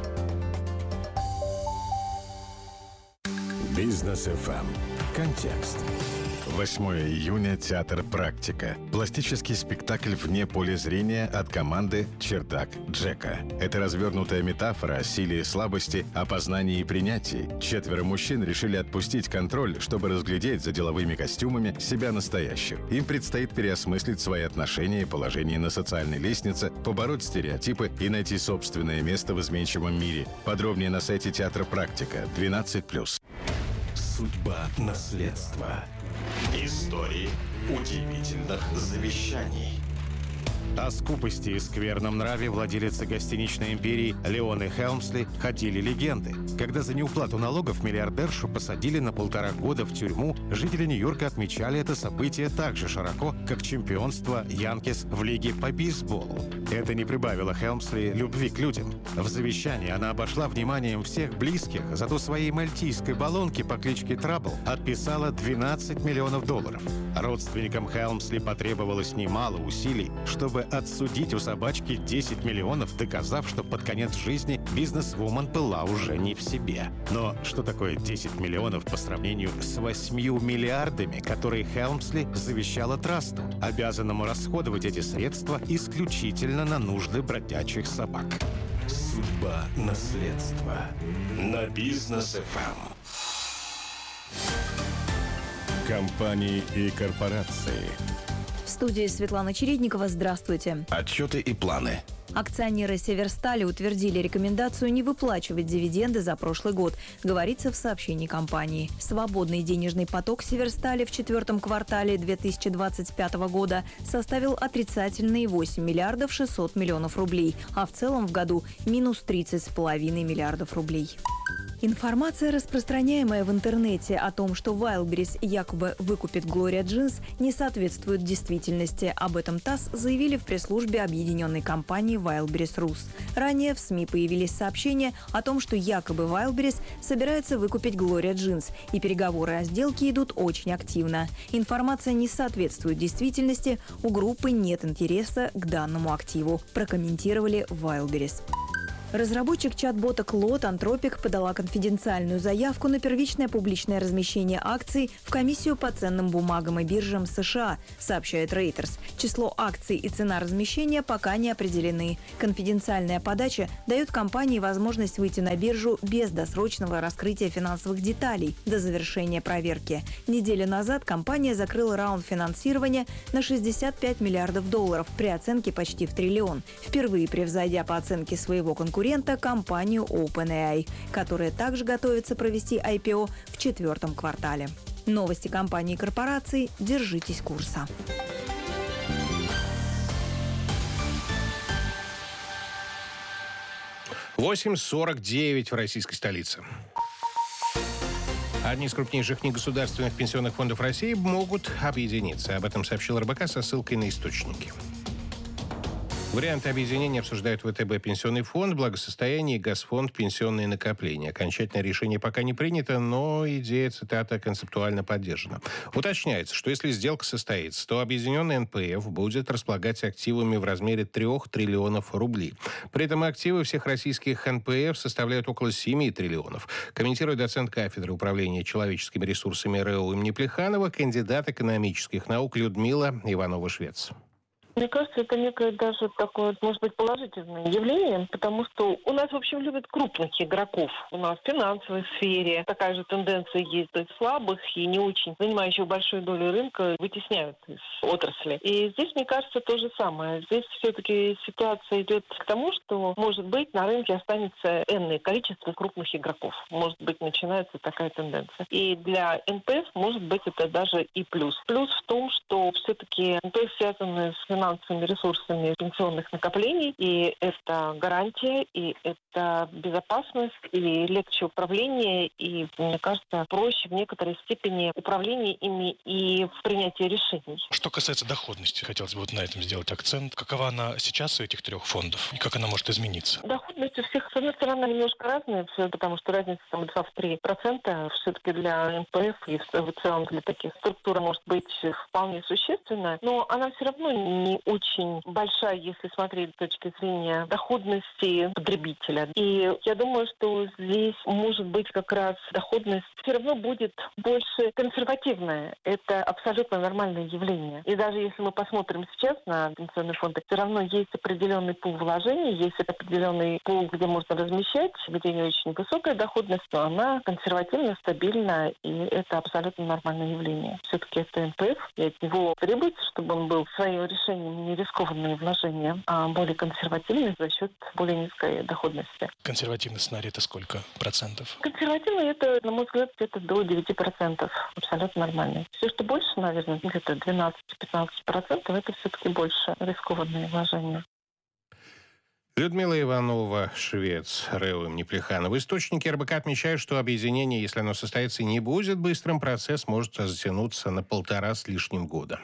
Бизнес эф эм. Контекст. восьмого июня. Театр «Практика». Пластический спектакль вне поля зрения от команды «Чердак Джека». Это развернутая метафора о силе и слабости, опознании и принятии. Четверо мужчин решили отпустить контроль, чтобы разглядеть за деловыми костюмами себя настоящих. Им предстоит переосмыслить свои отношения и положение на социальной лестнице, побороть стереотипы и найти собственное место в изменчивом мире. Подробнее на сайте театра «Практика» двенадцать плюс. Судьба наследства. Истории удивительных завещаний. О скупости и скверном нраве владелицы гостиничной империи Леоны Хелмсли ходили легенды. Когда за неуплату налогов миллиардершу посадили на полтора года в тюрьму, жители Нью-Йорка отмечали это событие так же широко, как чемпионство Янкис в лиге по бейсболу. Это не прибавило Хелмсли любви к людям. В завещании она обошла вниманием всех близких, зато своей мальтийской баллонке по кличке Трабл отписала двенадцать миллионов долларов. Родственникам Хелмсли потребовалось немало усилий, чтобы отсудить у собачки десять миллионов, доказав, что под конец жизни бизнесвумен была уже не в себе. Но что такое десять миллионов по сравнению с восьмью миллиардами, которые Хелмсли завещала трасту, обязанному расходовать эти средства исключительно на нужды бродячих собак? Судьба наследства. На Бизнес эф эм. Компании и корпорации. В студии Светлана Чередникова. Здравствуйте. Отчеты и планы. Акционеры «Северстали» утвердили рекомендацию не выплачивать дивиденды за прошлый год, говорится в сообщении компании. Свободный денежный поток «Северстали» в четвертом квартале две тысячи двадцать пятого года составил отрицательные восемь миллиардов шестьсот миллионов рублей, а в целом в году минус тридцать с половиной миллиардов рублей. Информация, распространяемая в интернете о том, что Wildberries якобы выкупит Gloria Jeans, не соответствует действительности. Об этом ТАСС заявили в пресс-службе объединенной компании Wildberries Rus. Ранее в СМИ появились сообщения о том, что якобы Wildberries собирается выкупить Gloria Jeans, и переговоры о сделке идут очень активно. Информация не соответствует действительности, у группы нет интереса к данному активу, прокомментировали Wildberries. Разработчик чат-бота Claude Anthropic подала конфиденциальную заявку на первичное публичное размещение акций в комиссию по ценным бумагам и биржам США, сообщает Reuters. Число акций и цена размещения пока не определены. Конфиденциальная подача дает компании возможность выйти на биржу без досрочного раскрытия финансовых деталей до завершения проверки. Неделю назад компания закрыла раунд финансирования на шестьдесят пять миллиардов долларов при оценке почти в триллион, впервые превзойдя по оценке своего конкурента компанию OpenAI, которая также готовится провести ай пи о в четвертом квартале. Новости компании и корпораций. Держитесь курса. восемь сорок девять в российской столице. Одни из крупнейших негосударственных пенсионных фондов России могут объединиться. Об этом сообщил эр бэ ка со ссылкой на источники. Варианты объединения обсуждают вэ тэ бэ «Пенсионный фонд», «Благосостояние» и «Газфонд. Пенсионные накопления». Окончательное решение пока не принято, но идея, цитата, концептуально поддержана. Уточняется, что если сделка состоится, то объединенный эн пэ эф будет располагать активами в размере трех триллионов рублей. При этом активы всех российских эн пэ эф составляют около семи триллионов. Комментирует доцент кафедры управления человеческими ресурсами эр э у имени Плеханова, кандидат экономических наук Людмила Иванова-Швец. Мне кажется, это некое даже такое, может быть, положительное явление, потому что у нас, в общем, любят крупных игроков. У нас в финансовой сфере такая же тенденция есть, то есть слабых и не очень занимающих большую долю рынка вытесняют из отрасли. И здесь, мне кажется, то же самое. Здесь все-таки ситуация идет к тому, что, может быть, на рынке останется энное количество крупных игроков. Может быть, начинается такая тенденция. И для эн пэ эф, может быть, это даже и плюс. Плюс в том, что все-таки эн пэ эф связаны с финансовыми финансовыми ресурсами пенсионных накоплений, и это гарантия, и это безопасность, и легче управление, и, мне кажется, проще в некоторой степени управление ими и в принятии решений. Что касается доходности, хотелось бы вот на этом сделать акцент. Какова она сейчас у этих трех фондов, и как она может измениться? Доходность у всех, с одной стороны, немножко разная, потому что разница там два-три процента все-таки для эн пэ эф и в целом для таких структур может быть вполне существенная, но она все равно не очень большая, если смотреть с точки зрения доходности потребителя. И я думаю, что здесь может быть как раз доходность все равно будет больше консервативная. Это абсолютно нормальное явление. И даже если мы посмотрим сейчас на пенсионные фонды, все равно есть определенный пул вложений, есть определенный пул, где можно размещать, где не очень высокая доходность, но она консервативна, стабильна, и это абсолютно нормальное явление. Все-таки это эн пэ эф, и от него требуется, чтобы он был в своем решении не рискованные вложения, а более консервативные за счет более низкой доходности. Консервативный сценарий — это сколько процентов? Консервативный — это, на мой взгляд, где-то до девяти процентов. Абсолютно нормально. Все, что больше, наверное, где-то двенадцать-пятнадцать процентов, это все-таки больше рискованные вложения. Людмила Иванова, Швец, эр э у имени Плеханова. Источники эр бэ ка отмечают, что объединение, если оно состоится, не будет быстрым, процесс может затянуться на полтора с лишним года.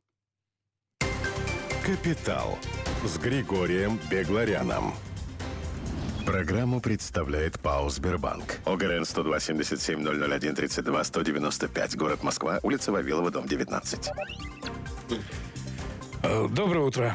«Капитал» с Григорием Бегларяном. Программу представляет ПАО «Сбербанк». ОГРН сто два семьдесят семь ноль ноль один тридцать два сто девяносто пять. Город Москва. Улица Вавилова, дом девятнадцать. Доброе утро.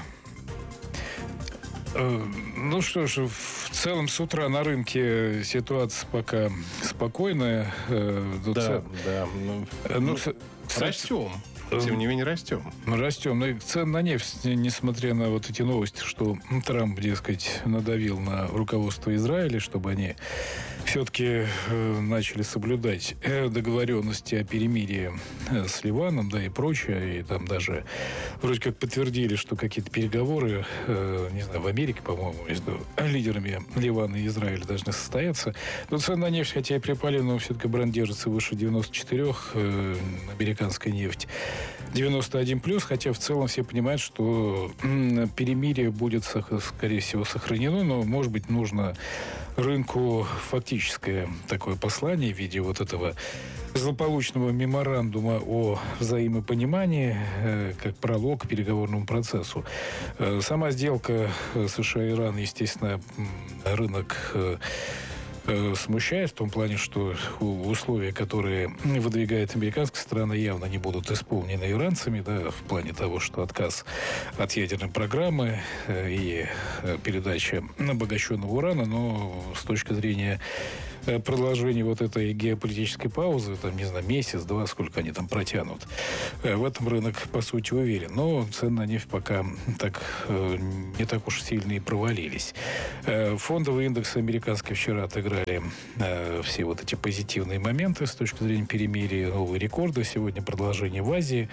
Ну что ж, в целом с утра на рынке ситуация пока спокойная. Да, да. Ну, ну, растем. Тем не менее, растем. Растем. Но цены на нефть, несмотря на вот эти новости, что Трамп, дескать, надавил на руководство Израиля, чтобы они все-таки э, начали соблюдать э, договоренности о перемирии э, с Ливаном, да, и прочее. И там даже вроде как подтвердили, что какие-то переговоры, э, не знаю, в Америке, по-моему, между лидерами Ливана и Израиля должны состояться. Но цены на нефть, хотя и припали, но все-таки бренд держится выше девяносто четыре, э, американская нефть девяносто один плюс, хотя в целом все понимают, что м, перемирие будет, скорее всего, сохранено, но, может быть, нужно рынку фактическое такое послание в виде вот этого злополучного меморандума о взаимопонимании, э, как пролог к переговорному процессу. Э, сама сделка США и Иран, естественно, рынок э, смущает в том плане, что условия, которые выдвигает американская сторона, явно не будут исполнены иранцами, да, в плане того, что отказ от ядерной программы и передача обогащенного урана, но с точки зрения продолжения вот этой геополитической паузы, там, не знаю, месяц-два, сколько они там протянут, в этом рынок, по сути, уверен. Но цены на нефть пока так, не так уж сильно и провалились. Фондовый индекс американский вчера отыграли все вот эти позитивные моменты с точки зрения перемирия, новые рекорды. Сегодня продолжение в Азии.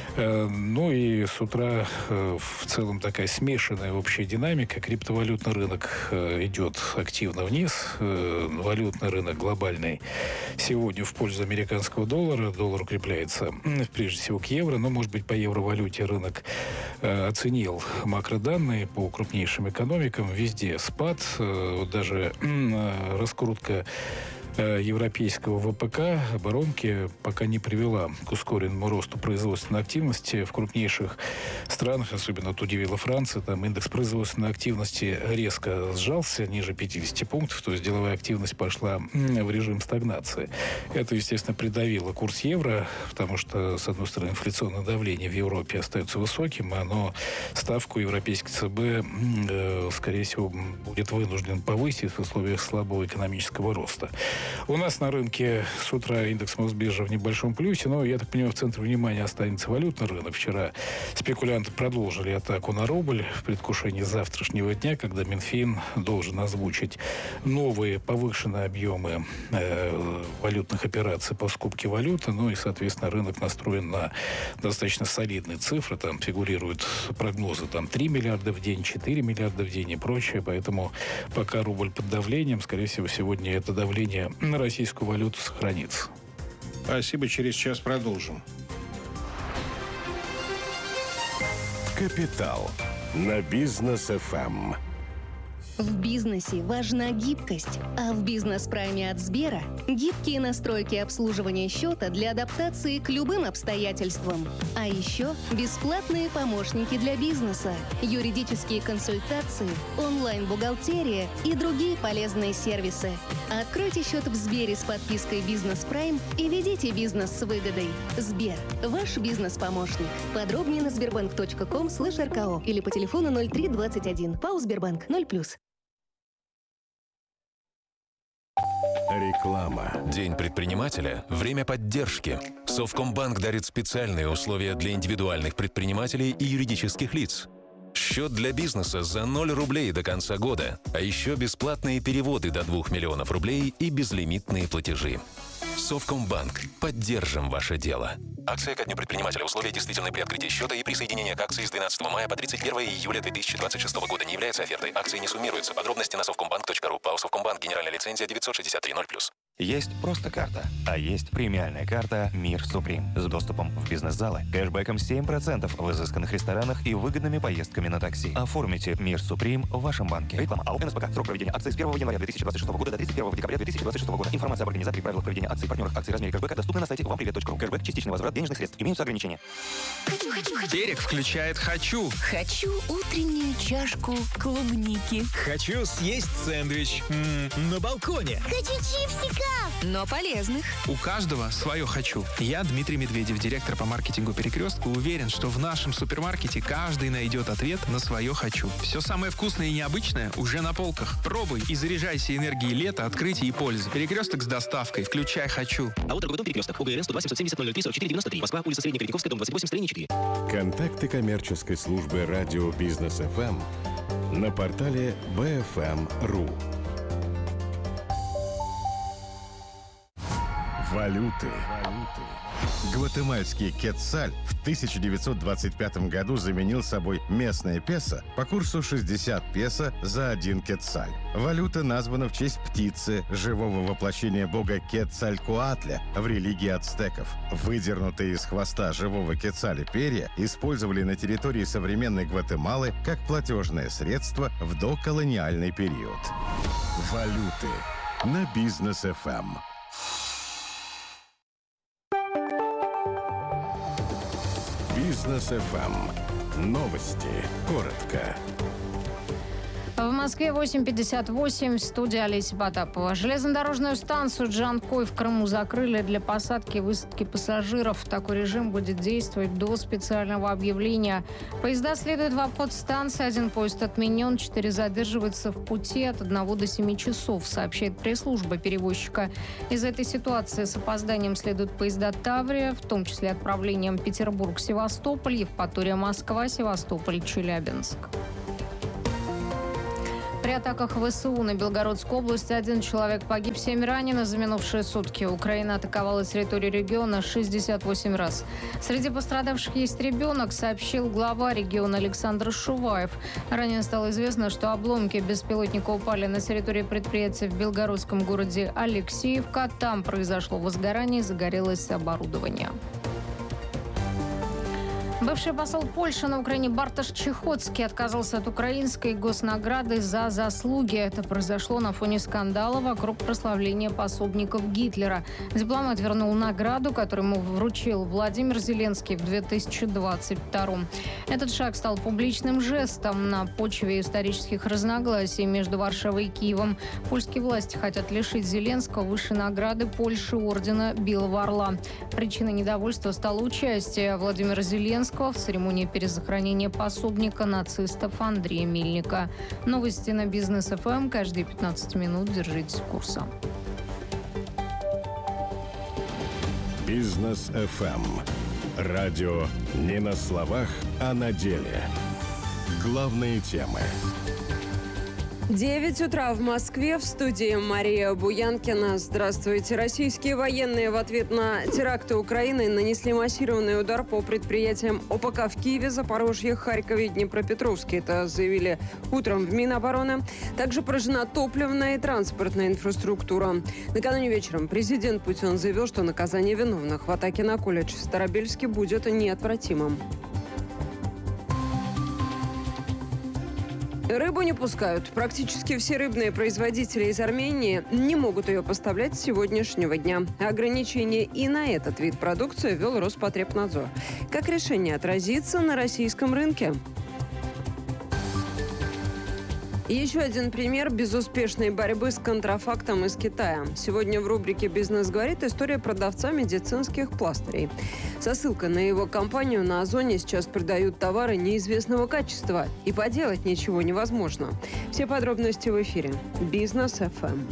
Ну и с утра в целом такая смешанная общая динамика. Криптовалютный рынок идет активно вниз. Валютный рынок глобальный сегодня в пользу американского доллара. Доллар укрепляется прежде всего к евро, но, может быть, по евровалюте рынок э, оценил макроданные по крупнейшим экономикам. Везде спад, э, даже э, раскрутка европейского ВПК, оборонки, пока не привела к ускоренному росту производственной активности в крупнейших странах, особенно вот удивила Франция, там индекс производственной активности резко сжался ниже пятидесяти пунктов, то есть деловая активность пошла в режим стагнации. Это, естественно, придавило курс евро, потому что, с одной стороны, инфляционное давление в Европе остается высоким, а оно ставку европейский ЦБ, э, скорее всего, будет вынужден повысить в условиях слабого экономического роста. У нас на рынке с утра индекс Мосбиржи в небольшом плюсе, но, я так понимаю, в центре внимания останется валютный рынок. Вчера спекулянты продолжили атаку на рубль в предвкушении завтрашнего дня, когда Минфин должен озвучить новые повышенные объемы э, валютных операций по скупке валюты. Ну и, соответственно, рынок настроен на достаточно солидные цифры. Там фигурируют прогнозы там, три миллиарда в день, четыре миллиарда в день и прочее. Поэтому пока рубль под давлением, скорее всего, сегодня это давление на российскую валюту сохранится. Спасибо. Через час продолжим. Капитал на Бизнес эф эм. В бизнесе важна гибкость, а в бизнес-прайме от Сбера гибкие настройки обслуживания счета для адаптации к любым обстоятельствам. А еще бесплатные помощники для бизнеса, юридические консультации, онлайн-бухгалтерия и другие полезные сервисы. Откройте счет в Сбере с подпиской «Бизнес Прайм» и ведите бизнес с выгодой. Сбер – ваш бизнес-помощник. Подробнее на сбербанк точка ком слэш эр ка о или по телефону ноль три двадцать один. ПАО «Сбербанк» ноль плюс. Реклама. День предпринимателя – время поддержки. Совкомбанк дарит специальные условия для индивидуальных предпринимателей и юридических лиц. Счет для бизнеса за ноль рублей до конца года, а еще бесплатные переводы до двух миллионов рублей и безлимитные платежи. Совкомбанк. Поддержим ваше дело. Акция ко дню предпринимателя. Условия действительны при открытии счета и присоединение к акции с двенадцатого мая по тридцать первое июля две тысячи двадцать шестого года не является офертой. Акции не суммируются. Подробности на совкомбанк точка ру. ПАО Совкомбанк. Генеральная лицензия девятьсот шестьдесят три ноль плюс. Есть просто карта, а есть премиальная карта «Мир Суприм» с доступом в бизнес-залы, кэшбэком семь процентов в изысканных ресторанах и выгодными поездками на такси. Оформите «Мир Суприм» в вашем банке. Реклама. АО НСПК. Срок проведения акции с первого января две тысячи двадцать шестого года до тридцать первого декабря две тысячи двадцать шестого года. Информация об организаторе и правилах проведения акций, партнерах акций, размере кэшбэка доступна на сайте вампривет точка ру. Кэшбэк – частичный возврат денежных средств. Имеются ограничения. Хочу, хочу, хочу. Берег включает «Хочу». Хочу утреннюю чашку клубники. Хочу съесть сэндвич м-м, на балконе. Хочу чипсика но полезных. У каждого свое «хочу». Я, Дмитрий Медведев, директор по маркетингу «Перекрестка», уверен, что в нашем супермаркете каждый найдет ответ на свое «хочу». Все самое вкусное и необычное уже на полках. Пробуй и заряжайся энергией лета, открытия и пользы. «Перекресток» с доставкой. Включай «хочу». А вот торговый дом «Перекресток». ОГРН сто два семьсот семьдесят ноль ноль три сорок четыре девяносто три. Москва, улица Средняя Третьяковская, дом двадцать восемь, строение четыре. Контакты коммерческой службы радио «Бизнес эф эм» на портале би эф эм точка ру. Валюты. Гватемальский кетцаль в тысяча девятьсот двадцать пятом году заменил собой местное песо по курсу шестьдесят песо за один кетцаль. Валюта названа в честь птицы, живого воплощения бога Кетцалькоатля в религии ацтеков. Выдернутые из хвоста живого кетцаля перья использовали на территории современной Гватемалы как платежное средство в доколониальный период. Валюты на Бизнес эф эм. Бизнес эф эм. Новости. Коротко. В Москве восемь пятьдесят восемь, студия Олеся Потапова. Железнодорожную станцию Джанкой в Крыму закрыли для посадки и высадки пассажиров. Такой режим будет действовать до специального объявления. Поезда следуют в обход станции. Один поезд отменен, четыре задерживаются в пути от одного до семи часов, сообщает пресс-служба перевозчика. Из этой ситуации с опозданием следуют поезда Таврия, в том числе отправлением Петербург-Севастополь, Евпатория-Москва, Севастополь-Челябинск. При атаках ВСУ на Белгородской области один человек погиб, семь ранено за минувшие сутки. Украина атаковала территорию региона шестьдесят восемь раз. Среди пострадавших есть ребенок, сообщил глава региона Александр Шуваев. Ранее стало известно, что обломки беспилотника упали на территории предприятия в белгородском городе Алексеевка. Там произошло возгорание и загорелось оборудование. Бывший посол Польши на Украине Бартош Чехоцкий отказался от украинской госнаграды за заслуги. Это произошло на фоне скандала вокруг прославления пособников Гитлера. Дипломат вернул награду, которую ему вручил Владимир Зеленский в две тысячи двадцать втором. Этот шаг стал публичным жестом на почве исторических разногласий между Варшавой и Киевом. Польские власти хотят лишить Зеленского высшей награды Польши ордена Белого Орла. Причиной недовольства стало участие Владимира Зеленского в церемонии перезахоронения пособника нацистов Андрея Мельника. Новости на Бизнес эф эм каждые пятнадцать минут. Держитесь курса. Бизнес эф эм. Радио не на словах, а на деле. Главные темы. девять утра в Москве, в студии Мария Буянкина. Здравствуйте. Российские военные в ответ на теракты Украины нанесли массированный удар по предприятиям ОПК в Киеве, Запорожье, Харькове и Днепропетровске. Это заявили утром в Минобороны. Также поражена топливная и транспортная инфраструктура. Накануне вечером президент Путин заявил, что наказание виновных в атаке на колледж в Старобельске будет неотвратимым. Рыбу не пускают. Практически все рыбные производители из Армении не могут ее поставлять с сегодняшнего дня. Ограничения и на этот вид продукции ввел Роспотребнадзор. Как решение отразится на российском рынке? Еще один пример безуспешной борьбы с контрафактом из Китая. Сегодня в рубрике «Бизнес говорит» история продавца медицинских пластырей. Со ссылкой на его компанию на Озоне сейчас продают товары неизвестного качества. И поделать ничего невозможно. Все подробности в эфире. Бизнес эф эм.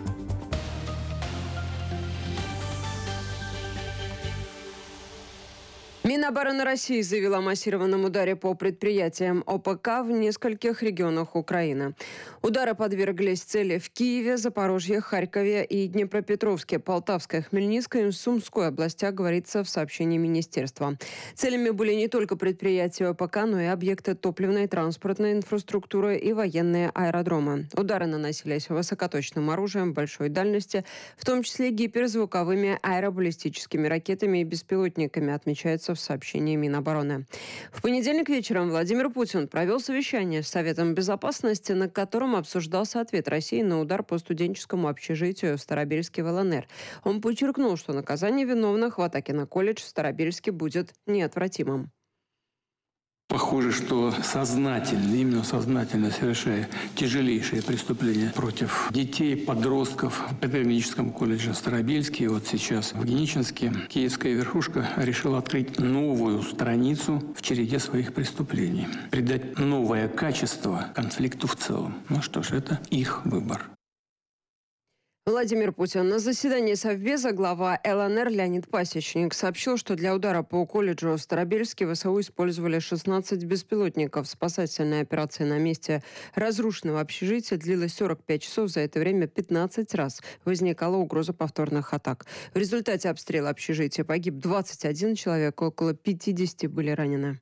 Минобороны России заявила о массированном ударе по предприятиям ОПК в нескольких регионах Украины. Удары подверглись цели в Киеве, Запорожье, Харькове и Днепропетровске, Полтавской, Хмельницкой и Сумской областях, говорится в сообщении министерства. Целями были не только предприятия ОПК, но и объекты топливной, транспортной инфраструктуры и военные аэродромы. Удары наносились высокоточным оружием большой дальности, в том числе гиперзвуковыми аэробаллистическими ракетами и беспилотниками, отмечается в сообщении Минобороны. В понедельник вечером Владимир Путин провел совещание с Советом Безопасности, на котором обсуждался ответ России на удар по студенческому общежитию в Старобельске в эл эн эр. Он подчеркнул, что наказание виновных в атаке на колледж в Старобельске будет неотвратимым. Похоже, что сознательно, именно сознательно совершая тяжелейшие преступления против детей, подростков. В педагогическом колледже Старобельский, вот сейчас в Геничинске, киевская верхушка решила открыть новую страницу в череде своих преступлений. Придать новое качество конфликту в целом. Ну что ж, это их выбор. Владимир Путин. На заседании Совбеза глава эл эн эр Леонид Пасечник сообщил, что для удара по колледжу Старобельский ВСУ использовали шестнадцать беспилотников. Спасательная операция на месте разрушенного общежития длилась сорок пять часов. За это время пятнадцать раз возникала угроза повторных атак. В результате обстрела общежития погиб двадцать один человек, около пятьдесят были ранены.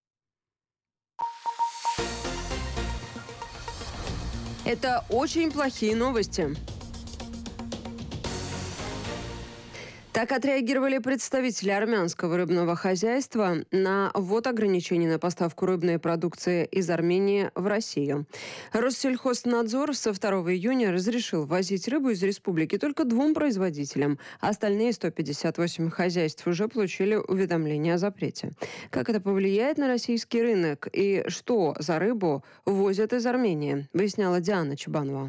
Это очень плохие новости. Так отреагировали представители армянского рыбного хозяйства на ввод ограничений на поставку рыбной продукции из Армении в Россию. Россельхознадзор со второго июня разрешил ввозить рыбу из республики только двум производителям. Остальные сто пятьдесят восемь хозяйств уже получили уведомление о запрете. Как это повлияет на российский рынок и что за рыбу ввозят из Армении, выясняла Диана Чебанова.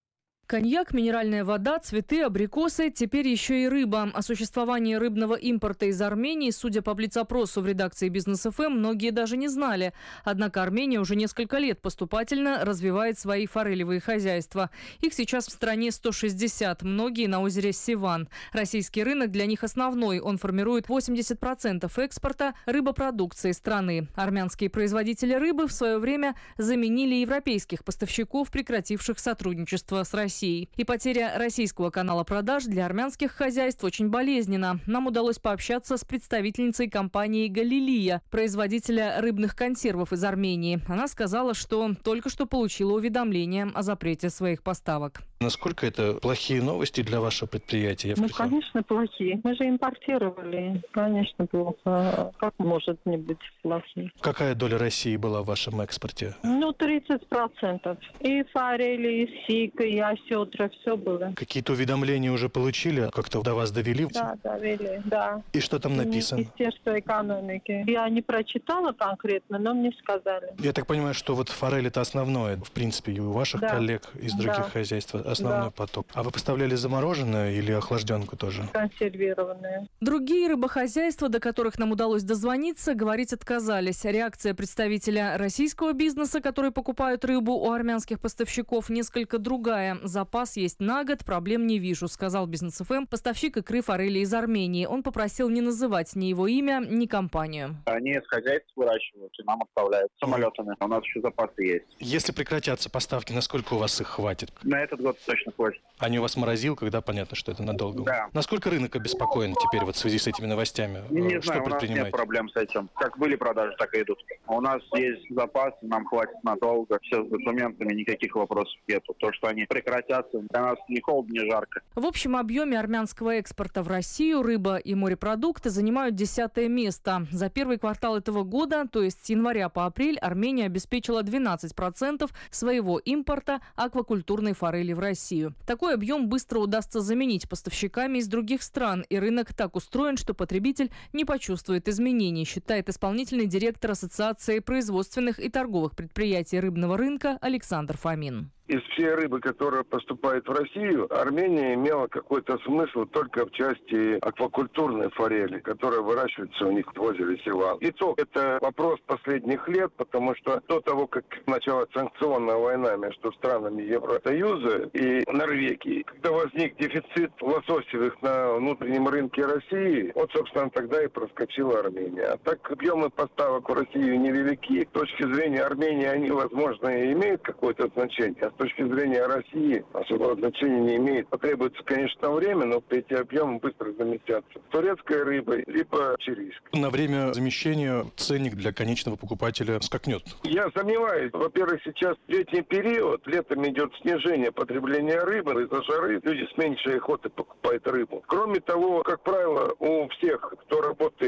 Коньяк, минеральная вода, цветы, абрикосы, теперь еще и рыба. О существовании рыбного импорта из Армении, судя по блиц-опросу в редакции Бизнес эф эм, многие даже не знали. Однако Армения уже несколько лет поступательно развивает свои форелевые хозяйства. Их сейчас в стране сто шестьдесят, многие на озере Севан. Российский рынок для них основной. Он формирует восемьдесят процентов экспорта рыбопродукции страны. Армянские производители рыбы в свое время заменили европейских поставщиков, прекративших сотрудничество с Россией. И потеря российского канала продаж для армянских хозяйств очень болезненна. Нам удалось пообщаться с представительницей компании «Галилия», производителя рыбных консервов из Армении. Она сказала, что только что получила уведомление о запрете своих поставок. Насколько это плохие новости для вашего предприятия? Ну, конечно, плохие. Мы же импортировали. Конечно, плохо. Как может не быть плохие? Какая доля России была в вашем экспорте? Ну, тридцать процентов. И форели, и сик, и осетра, все было. Какие-то уведомления уже получили? Как-то до вас довели? Да, довели, да. И что там написано? Министерство экономики. Я не прочитала конкретно, но мне сказали. Я так понимаю, что вот форель это основное, в принципе, и у ваших да. коллег из других да. хозяйств основной да. поток. А вы поставляли замороженную или охлажденку тоже? Консервированную. Другие рыбохозяйства, до которых нам удалось дозвониться, говорить отказались. Реакция представителя российского бизнеса, которые покупают рыбу у армянских поставщиков, несколько другая. Запас есть на год, проблем не вижу, сказал Бизнес эф эм поставщик икры форели из Армении. Он попросил не называть ни его имя, ни компанию. Они из хозяйств выращивают и нам отправляют самолетами. У нас еще запасы есть. Если прекратятся поставки, насколько у вас их хватит? На этот год точно хватит. Они у вас морозил, когда понятно, что это надолго? Да. Насколько рынок обеспокоен теперь вот в связи с этими новостями? Не, не что знаю, у нас нет проблем с этим. Как были продажи, так и идут. У нас есть запасы, нам хватит надолго. Все с документами, никаких вопросов нету. То, что они прекратятся, для нас ни холодно, ни жарко. В общем объеме армянского экспорта в Россию рыба и морепродукты занимают десятое место. За первый квартал этого года, то есть с января по апрель, Армения обеспечила двенадцать процентов своего импорта аквакультурной форели в Россию. Такой объем быстро удастся заменить поставщиками из других стран, и рынок так устроен, что потребитель не почувствует изменений, считает исполнительный директор Ассоциации производственных и торговых предприятий рыбного рынка Александр Фомин. Из всей рыбы, которая поступает в Россию, Армения имела какой-то смысл только в части аквакультурной форели, которая выращивается у них в озере Севан. И то это вопрос последних лет, потому что до того, как началась санкционная война между странами Евросоюза и Норвегии, когда возник дефицит лососевых на внутреннем рынке России, вот, собственно, тогда и проскочила Армения. А так объемы поставок в Россию невелики. С точки зрения Армении они, возможно, и имеют какое-то значение. С точки зрения России особого значения не имеет. Потребуется, конечно, время, но эти объемы быстро заместятся турецкой рыбой, либо чирийской. На время замещения ценник для конечного покупателя скакнет? Я сомневаюсь. Во-первых, сейчас летний период, летом идет снижение потребления рыбы, из-за жары люди с меньшей охотой покупают рыбу. Кроме того, как правило, у всех, кто работает с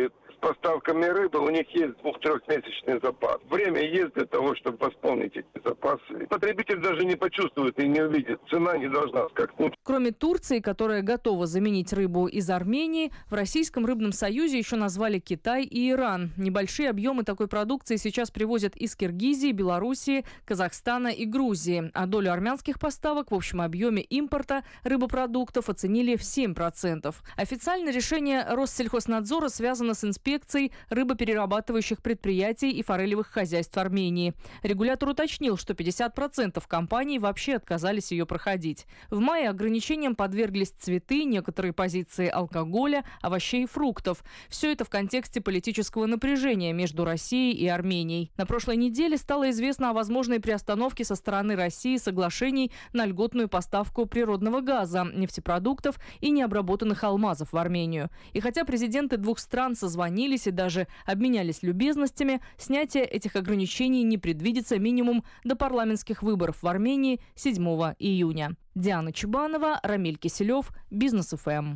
поставками рыбы у них есть двух-трехмесячный запас. Время есть для того, чтобы восполнить эти запасы. Потребитель даже не почувствует и не увидит. Цена не должна скакнуть. Кроме Турции, которая готова заменить рыбу из Армении, в Российском рыбном союзе еще назвали Китай и Иран. Небольшие объемы такой продукции сейчас привозят из Киргизии, Белоруссии, Казахстана и Грузии. А долю армянских поставок в общем объеме импорта рыбопродуктов оценили в семь процентов. Официально решение Россельхознадзора связано с инспекцией рыбоперерабатывающих предприятий и форелевых хозяйств Армении. Регулятор уточнил, что пятьдесят процентов компаний вообще отказались ее проходить. В мае ограничениям подверглись цветы, некоторые позиции алкоголя, овощей и фруктов. Все это в контексте политического напряжения между Россией и Арменией. На прошлой неделе стало известно о возможной приостановке со стороны России соглашений на льготную поставку природного газа, нефтепродуктов и необработанных алмазов в Армению. И хотя президенты двух стран созвонились и даже обменялись любезностями, снятие этих ограничений не предвидится минимум до парламентских выборов в Армении седьмого июня. Диана Чубанова, Рамиль Киселев, Бизнес эф эм.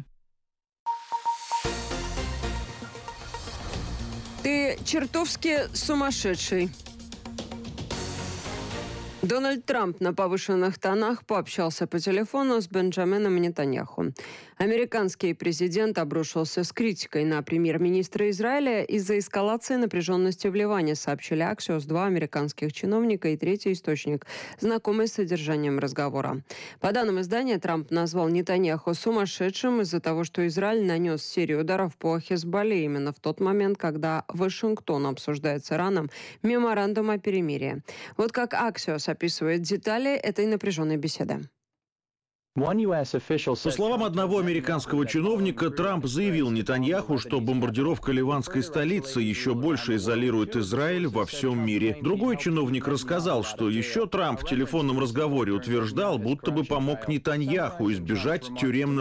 Ты чертовски сумасшедший. Дональд Трамп на повышенных тонах пообщался по телефону с Бенджамином Нетаньяху. Американский президент обрушился с критикой на премьер-министра Израиля из-за эскалации напряженности в Ливане, сообщили Axios два американских чиновника и третий источник, знакомый с содержанием разговора. По данным издания, Трамп назвал Нетаньяху сумасшедшим из-за того, что Израиль нанес серию ударов по Хезболле именно в тот момент, когда Вашингтон обсуждает с Ираном меморандум о перемирии. Вот как Axios описывает детали этой напряженной беседы. По словам одного американского чиновника, Трамп заявил Нетаньяху, что бомбардировка ливанской столицы еще больше изолирует Израиль во всем мире. Другой чиновник рассказал, что еще Трамп в телефонном разговоре утверждал, будто бы помог Нетаньяху избежать тюремного